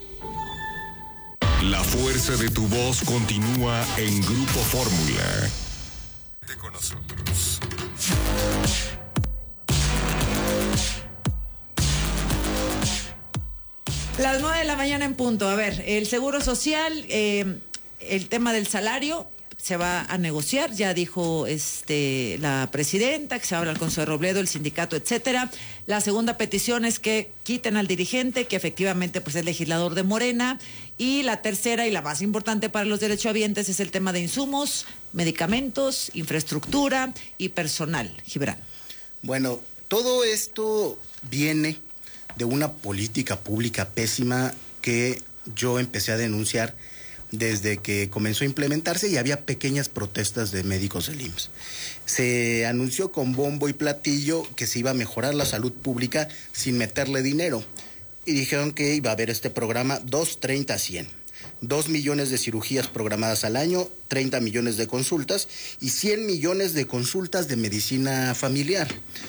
La fuerza de tu voz continúa en Grupo Fórmula. Con nosotros. Las nueve de la mañana en punto. A ver, el Seguro Social, eh, el tema del salario se va a negociar. Ya dijo este la presidenta que se va a hablar con Zoe Robledo, el sindicato, etcétera. La segunda petición es que quiten al dirigente, que efectivamente pues es legislador de Morena. Y la tercera y la más importante para los derechohabientes es el tema de insumos, medicamentos, infraestructura y personal. Gibran. Bueno, todo esto viene de una política pública pésima que yo empecé a denunciar desde que comenzó a implementarse y había pequeñas protestas de médicos del I M S S. Se anunció con bombo y platillo que se iba a mejorar la salud pública sin meterle dinero y dijeron que iba a haber este programa dos treinta cien. Dos millones de cirugías programadas al año, treinta millones de consultas y cien millones de consultas de medicina familiar.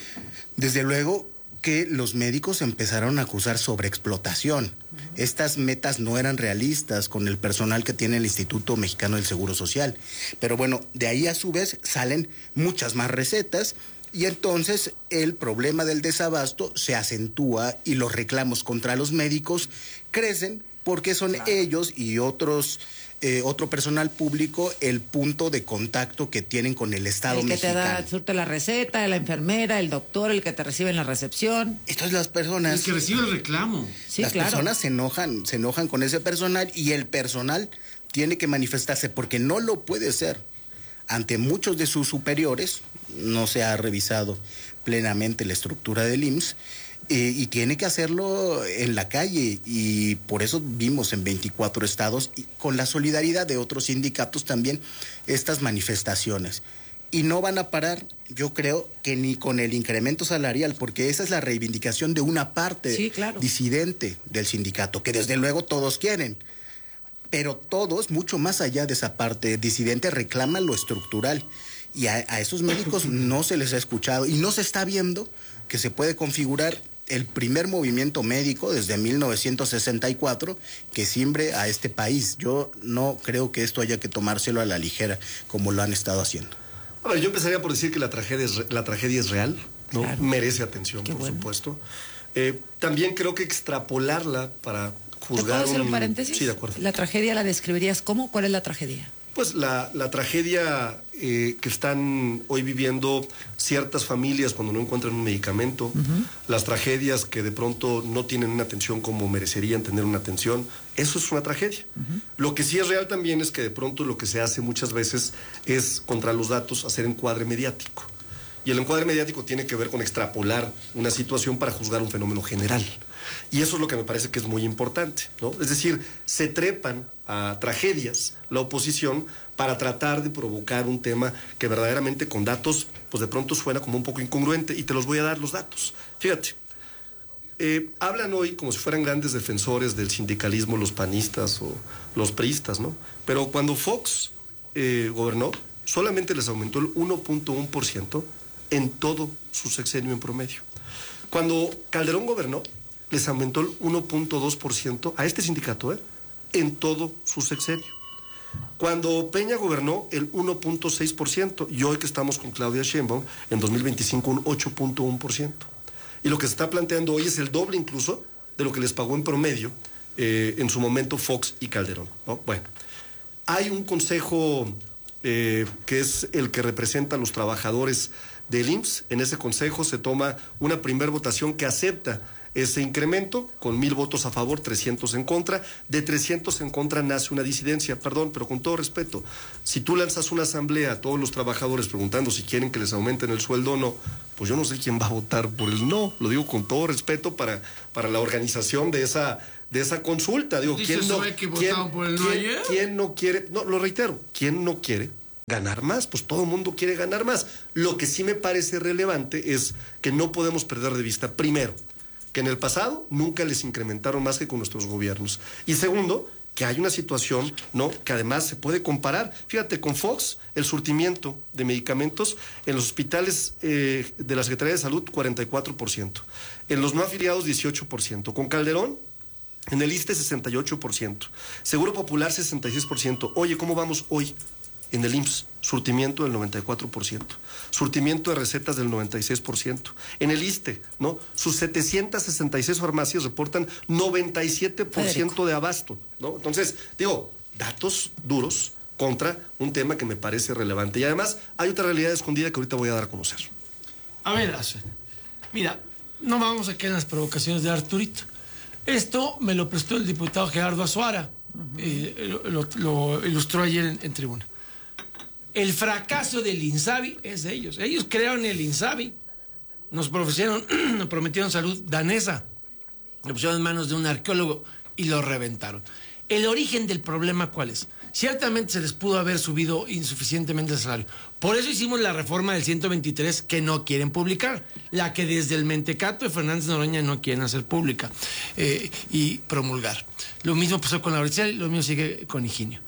Desde luego que los médicos empezaron a acusar sobreexplotación. Estas metas no eran realistas con el personal que tiene el Instituto Mexicano del Seguro Social. Pero bueno, de ahí a su vez salen muchas más recetas y entonces el problema del desabasto se acentúa y los reclamos contra los médicos crecen porque son claro. ellos y otros... Eh, otro personal público el punto de contacto que tienen con el Estado mexicano. El que mexicano. te da, surte la receta, la enfermera, el doctor, el que te recibe en la recepción. Entonces las personas... El que recibe el reclamo. Sí, las claro. personas se enojan, se enojan con ese personal y el personal tiene que manifestarse porque no lo puede ser. Ante muchos de sus superiores, no se ha revisado plenamente la estructura del I M S S, Eh, y tiene que hacerlo en la calle y por eso vimos en veinticuatro estados y con la solidaridad de otros sindicatos también estas manifestaciones y no van a parar, yo creo que ni con el incremento salarial porque esa es la reivindicación de una parte sí, claro. disidente del sindicato que desde luego todos quieren, pero todos mucho más allá de esa parte disidente reclaman lo estructural y a, a esos médicos no se les ha escuchado y no se está viendo que se puede configurar el primer movimiento médico desde mil novecientos sesenta y cuatro que siembre a este país. Yo no creo que esto haya que tomárselo a la ligera como lo han estado haciendo. A ver, yo empezaría por decir que la tragedia es, la tragedia es real, ¿no? Claro. Merece atención, Qué por bueno. supuesto. Eh, también creo que extrapolarla para juzgar... ¿Te puedo hacer un un paréntesis? Sí, de acuerdo. ¿La tragedia la describirías cómo? ¿Cuál es la tragedia? Pues la, la tragedia eh, que están hoy viviendo ciertas familias cuando no encuentran un medicamento, uh-huh. las tragedias que de pronto no tienen una atención como merecerían tener una atención, eso es una tragedia. Uh-huh. Lo que sí es real también es que de pronto lo que se hace muchas veces es, contra los datos, hacer encuadre mediático. Y el encuadre mediático tiene que ver con extrapolar una situación para juzgar un fenómeno general. Y eso es lo que me parece que es muy importante, ¿no? Es decir, se trepan a tragedias la oposición para tratar de provocar un tema que verdaderamente con datos, pues de pronto suena como un poco incongruente, y te los voy a dar los datos. Fíjate, eh, hablan hoy como si fueran grandes defensores del sindicalismo los panistas o los priistas, ¿no? Pero cuando Fox eh, gobernó, solamente les aumentó el uno punto uno por ciento en todo su sexenio en promedio. Cuando Calderón gobernó, les aumentó el uno punto dos por ciento a este sindicato, ¿eh? En todo su sexenio. Cuando Peña gobernó, el uno punto seis por ciento, y hoy que estamos con Claudia Sheinbaum, en dos mil veinticinco un ocho punto uno por ciento. Y lo que se está planteando hoy es el doble incluso de lo que les pagó en promedio eh, en su momento Fox y Calderón, ¿no? Bueno, hay un consejo eh, que es el que representa a los trabajadores del I M S S. En ese consejo se toma una primera votación que acepta ese incremento, con mil votos a favor, trescientos en contra. De trescientos en contra nace una disidencia, perdón, pero con todo respeto. Si tú lanzas una asamblea a todos los trabajadores preguntando si quieren que les aumenten el sueldo o no, pues yo no sé quién va a votar por el no. Lo digo con todo respeto para, para la organización de esa, de esa consulta. Digo, ¿quién no, que ¿quién, por el no ¿quién, ayer? ¿quién no quiere? No, lo reitero, ¿quién no quiere ganar más? Pues todo el mundo quiere ganar más. Lo que sí me parece relevante es que no podemos perder de vista, primero, que en el pasado nunca les incrementaron más que con nuestros gobiernos. Y segundo, que hay una situación, ¿no?, que además se puede comparar. Fíjate, con Fox, el surtimiento de medicamentos en los hospitales eh, de la Secretaría de Salud, cuarenta y cuatro por ciento. En los no afiliados, dieciocho por ciento. Con Calderón, en el I S S S T E, sesenta y ocho por ciento. Seguro Popular, sesenta y seis por ciento. Oye, ¿cómo vamos hoy? En el I M S S, surtimiento del noventa y cuatro por ciento, surtimiento de recetas del noventa y seis por ciento. En el I S S S T E, ¿no?, sus setecientas sesenta y seis farmacias reportan noventa y siete por ciento de abasto, ¿no? Entonces, digo, datos duros contra un tema que me parece relevante. Y además, hay otra realidad escondida que ahorita voy a dar a conocer. A ver, Azucena, mira, no vamos a quedar en las provocaciones de Arturito. Esto me lo prestó el diputado Gerardo Azuara, uh-huh. eh, lo, lo ilustró ayer en, en tribuna. El fracaso del INSABI es de ellos. Ellos crearon el INSABI. Nos prometieron, nos prometieron salud danesa. Lo pusieron en manos de un arqueólogo y lo reventaron. El origen del problema, ¿cuál es? Ciertamente se les pudo haber subido insuficientemente el salario. Por eso hicimos la reforma del ciento veintitrés que no quieren publicar. La que desde el mentecato de Fernández Noroña no quieren hacer pública eh, y promulgar. Lo mismo pasó con la Lauricel, lo mismo sigue con Higinio.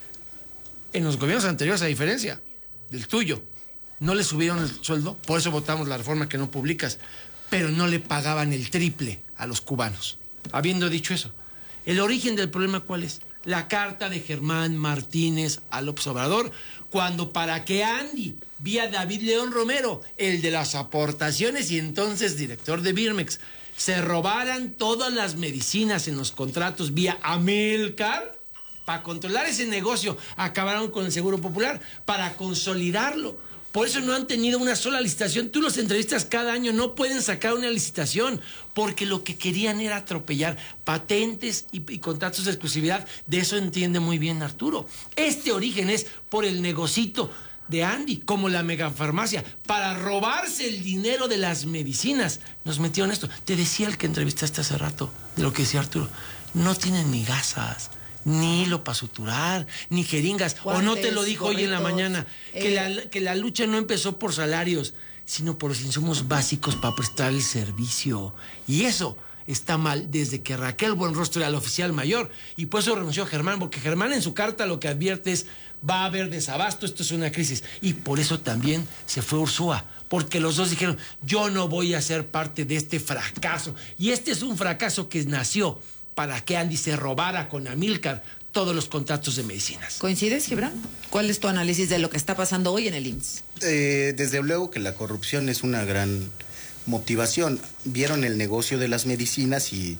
En los gobiernos anteriores, a diferencia del tuyo, no le subieron el sueldo, por eso votamos la reforma que no publicas, pero no le pagaban el triple a los cubanos. Habiendo dicho eso, ¿el origen del problema cuál es? La carta de Germán Martínez a López Obrador, cuando para que Andy, vía David León Romero, el de las aportaciones y entonces director de Birmex, se robaran todas las medicinas en los contratos vía Amilcar. Para controlar ese negocio, acabaron con el Seguro Popular, para consolidarlo. Por eso no han tenido una sola licitación. Tú los entrevistas cada año, no pueden sacar una licitación, porque lo que querían era atropellar patentes y, y contratos de exclusividad. De eso entiende muy bien Arturo. Este origen es por el negocito de Andy, como la megafarmacia, para robarse el dinero de las medicinas. Nos metieron esto. Te decía el que entrevistaste hace rato, de lo que decía Arturo. No tienen ni gasas, ni hilo para suturar, ni jeringas. O no te lo dijo hoy en la mañana, que, eh... la, que la lucha no empezó por salarios, sino por los insumos básicos para prestar el servicio. Y eso está mal desde que Raquel Buenrostro era la oficial mayor, y por eso renunció Germán, porque Germán en su carta lo que advierte es: va a haber desabasto, esto es una crisis. Y por eso también se fue Ursúa, porque los dos dijeron: yo no voy a ser parte de este fracaso. Y este es un fracaso que nació para que Andy se robara con Amilcar todos los contratos de medicinas. ¿Coincides, Gibran? ¿Cuál es tu análisis de lo que está pasando hoy en el I M S S? Eh, desde luego que la corrupción es una gran motivación. Vieron el negocio de las medicinas y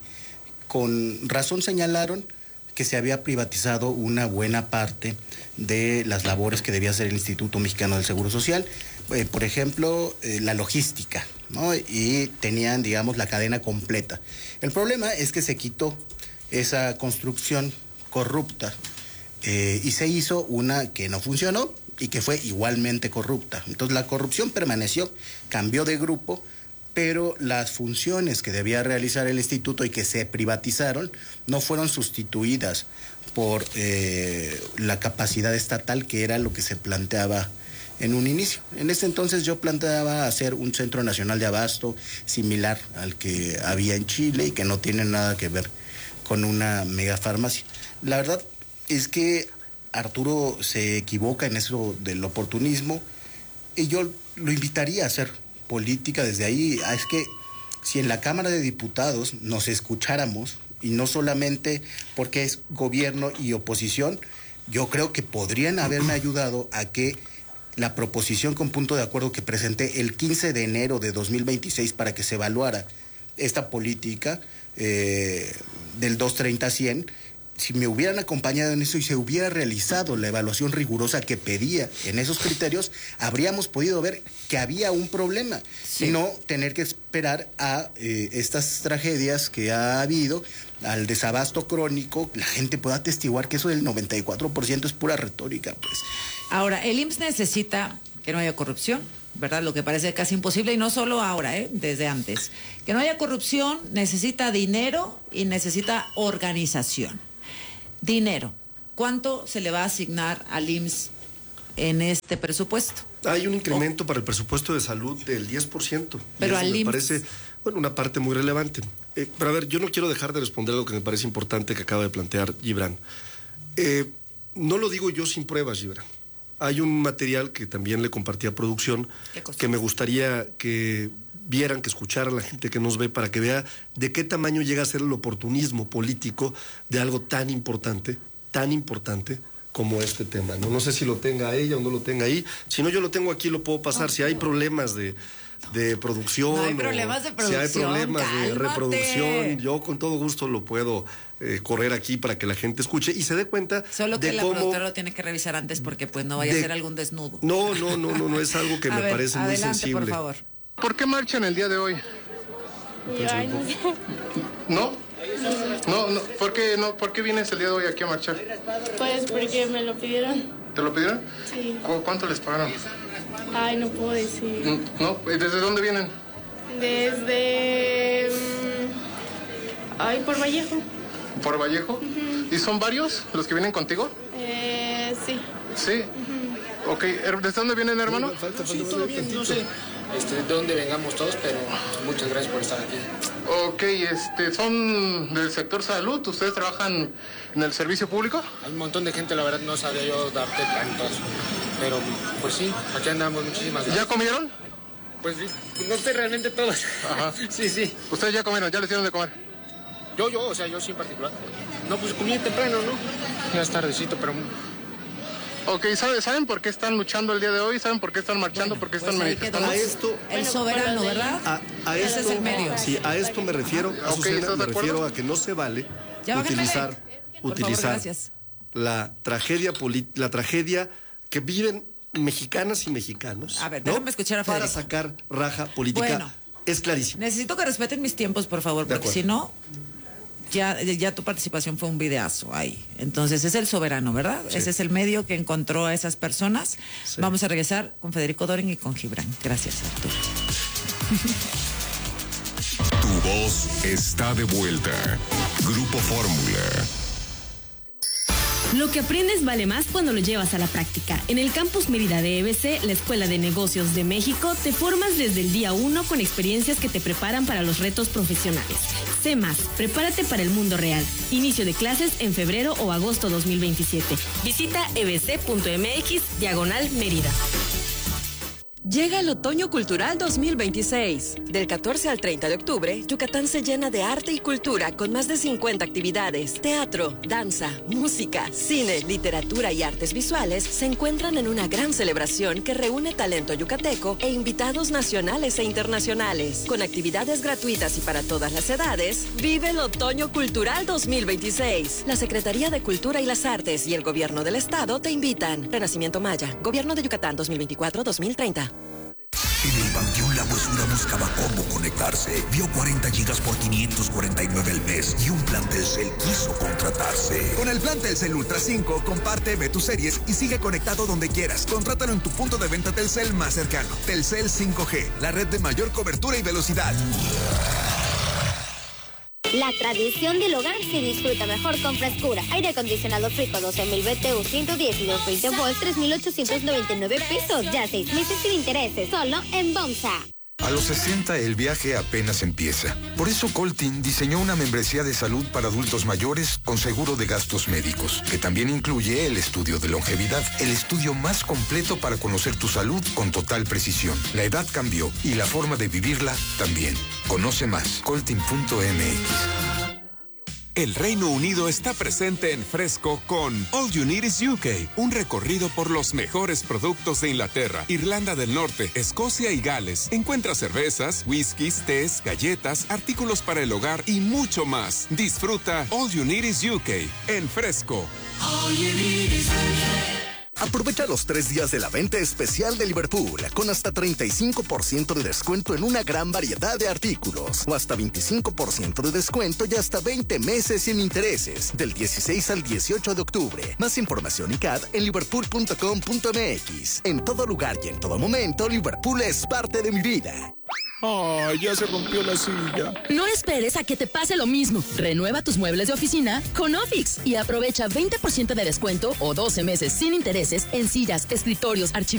con razón señalaron que se había privatizado una buena parte de las labores que debía hacer el Instituto Mexicano del Seguro Social. Eh, por ejemplo, eh, la logística, ¿no? Y tenían, digamos, la cadena completa. El problema es que se quitó esa construcción corrupta eh, y se hizo una que no funcionó y que fue igualmente corrupta. Entonces la corrupción permaneció, cambió de grupo, pero las funciones que debía realizar el instituto y que se privatizaron no fueron sustituidas por eh, la capacidad estatal, que era lo que se planteaba en un inicio. En ese entonces yo planteaba hacer un centro nacional de abasto similar al que había en Chile y que no tiene nada que ver con una megafarmacia. La verdad es que Arturo se equivoca en eso del oportunismo y yo lo invitaría a hacer política desde ahí. Es que si en la Cámara de Diputados nos escucháramos, y no solamente porque es gobierno y oposición, yo creo que podrían haberme ayudado a que la proposición con punto de acuerdo que presenté el quince de enero de dos mil veintiséis para que se evaluara esta política eh, del doscientos treinta a cien, si me hubieran acompañado en eso y se hubiera realizado la evaluación rigurosa que pedía en esos criterios, habríamos podido ver que había un problema, sí. Y no tener que esperar a eh, estas tragedias que ha habido, al desabasto crónico. La gente puede atestiguar que eso del noventa y cuatro por ciento es pura retórica, pues. Ahora, el I M S S necesita que no haya corrupción, ¿verdad? Lo que parece casi imposible, y no solo ahora, ¿eh? Desde antes. Que no haya corrupción, necesita dinero y necesita organización. Dinero. ¿Cuánto se le va a asignar al I M S S en este presupuesto? Hay un incremento oh. para el presupuesto de salud del diez por ciento. Pero al al me I M S S... parece, bueno, una parte muy relevante. Eh, pero a ver, yo no quiero dejar de responder lo que me parece importante que acaba de plantear Gibran. Eh, no lo digo yo sin pruebas, Gibran. Hay un material que también le compartí a producción que me gustaría que vieran, que escucharan la gente que nos ve para que vea de qué tamaño llega a ser el oportunismo político de algo tan importante, tan importante como este tema. No, no sé si lo tenga ella o no lo tenga ahí. Si no, yo lo tengo aquí, lo puedo pasar. Si hay problemas de, de producción, no hay problemas de producción, si hay problemas cálmate. de reproducción, yo con todo gusto lo puedo eh, correr aquí para que la gente escuche y se dé cuenta. Solo que de la cómo... productora lo tiene que revisar antes porque pues no vaya de... a ser algún desnudo. No, no, no, no, no es algo que me ver, parece muy adelante, sensible. por favor. ¿Por qué marchan el día de hoy? Ay, no sé. ¿No? No, no. ¿Por qué, no? ¿Por qué vienes el día de hoy aquí a marchar? Pues porque me lo pidieron. ¿Te lo pidieron? Sí. ¿Cu- ¿Cuánto les pagaron? Ay, no puedo decir. ¿No? ¿Desde dónde vienen? Desde... Um... Ay, por Vallejo. ¿Por Vallejo? Uh-huh. ¿Y son varios los que vienen contigo? Eh, sí. Sí. Uh-huh. Ok, ¿desde dónde vienen, hermano? Falta, falta, sí, todo bien, no sé este, de dónde vengamos todos, pero muchas gracias por estar aquí. Ok, este, ¿son del sector salud? ¿Ustedes trabajan en el servicio público? Hay un montón de gente, la verdad no sabía yo darte tantos, pero pues sí, aquí andamos, muchísimas gracias. ¿Ya comieron? Pues no sé realmente todos. Ajá. Sí, sí. ¿Ustedes ya comieron? ¿Ya les dieron de comer? Yo, yo, o sea, yo sí en particular. No, pues comí temprano, ¿no? Ya es tardecito, pero... Ok, ¿saben, ¿saben por qué están luchando el día de hoy? ¿Saben por qué están marchando? Bueno, ¿Por qué pues están manifestando? A esto, el soberano, ¿verdad? A, a Ese esto, es el medio. Sí, a esto me refiero, a Okay, Azucena, me refiero a que no se vale Ya utilizar, Por utilizar favor, la tragedia poli- la tragedia que viven mexicanas y mexicanos. A ver, ¿no? déjame escuchar a para Federico. sacar raja política. Bueno, es clarísimo. Necesito que respeten mis tiempos, por favor, De porque acuerdo. si no, ya, ya tu participación fue un videazo ahí. Entonces, es el soberano, ¿verdad? Sí. Ese es el medio que encontró a esas personas. Sí. Vamos a regresar con Federico Doren y con Gibran. Gracias, Arturo. Tu voz está de vuelta. Grupo Fórmula. Lo que aprendes vale más cuando lo llevas a la práctica. En el Campus Mérida de E B C, la Escuela de Negocios de México, te formas desde el día uno con experiencias que te preparan para los retos profesionales. Sé más, prepárate para el mundo real. Inicio de clases en febrero o agosto dos mil veintisiete. Visita ebc.mx diagonal Mérida. Llega el Otoño Cultural dos mil veintiséis. Del catorce al treinta de octubre, Yucatán se llena de arte y cultura con más de cincuenta actividades. Teatro, danza, música, cine, literatura y artes visuales se encuentran en una gran celebración que reúne talento yucateco e invitados nacionales e internacionales. Con actividades gratuitas y para todas las edades, vive el Otoño Cultural dos mil veintiséis. La Secretaría de Cultura y las Artes y el Gobierno del Estado te invitan. Renacimiento Maya, Gobierno de Yucatán dos mil veinticuatro a dos mil treinta. En el Panteón La Huesura buscaba cómo conectarse. Vio cuarenta gigas por quinientos cuarenta y nueve al mes y un plan Telcel quiso contratarse. Con el plan Telcel Ultra cinco, comparte, ve tus series y sigue conectado donde quieras. Contrátalo en tu punto de venta Telcel más cercano. Telcel cinco G, la red de mayor cobertura y velocidad. La tradición del hogar se disfruta mejor con frescura. Aire acondicionado Frico doce mil B T U ciento diez y doscientos veinte volts, tres mil ochocientos noventa y nueve pesos. Ya seis meses sin intereses, solo en Bomsa. A los sesenta el viaje apenas empieza. Por eso Coltin diseñó una membresía de salud para adultos mayores con seguro de gastos médicos, que también incluye el estudio de longevidad, el estudio más completo para conocer tu salud con total precisión. La edad cambió y la forma de vivirla también. Conoce más, coltin punto m x. El Reino Unido está presente en Fresco con All You Need Is U K, un recorrido por los mejores productos de Inglaterra, Irlanda del Norte, Escocia y Gales. Encuentra cervezas, whiskies, tés, galletas, artículos para el hogar y mucho más. Disfruta All You Need Is U K en Fresco. All you need is U K. Aprovecha los tres días de la venta especial de Liverpool con hasta treinta y cinco por ciento de descuento en una gran variedad de artículos o hasta veinticinco por ciento de descuento y hasta veinte meses sin intereses del dieciséis al dieciocho de octubre. Más información y C A D en liverpool punto com punto m x. En todo lugar y en todo momento, Liverpool es parte de mi vida. ¡Ay, ya se rompió la silla! No esperes a que te pase lo mismo. Renueva tus muebles de oficina con Ofix y aprovecha veinte por ciento de descuento o doce meses sin intereses en sillas, escritorios, archivos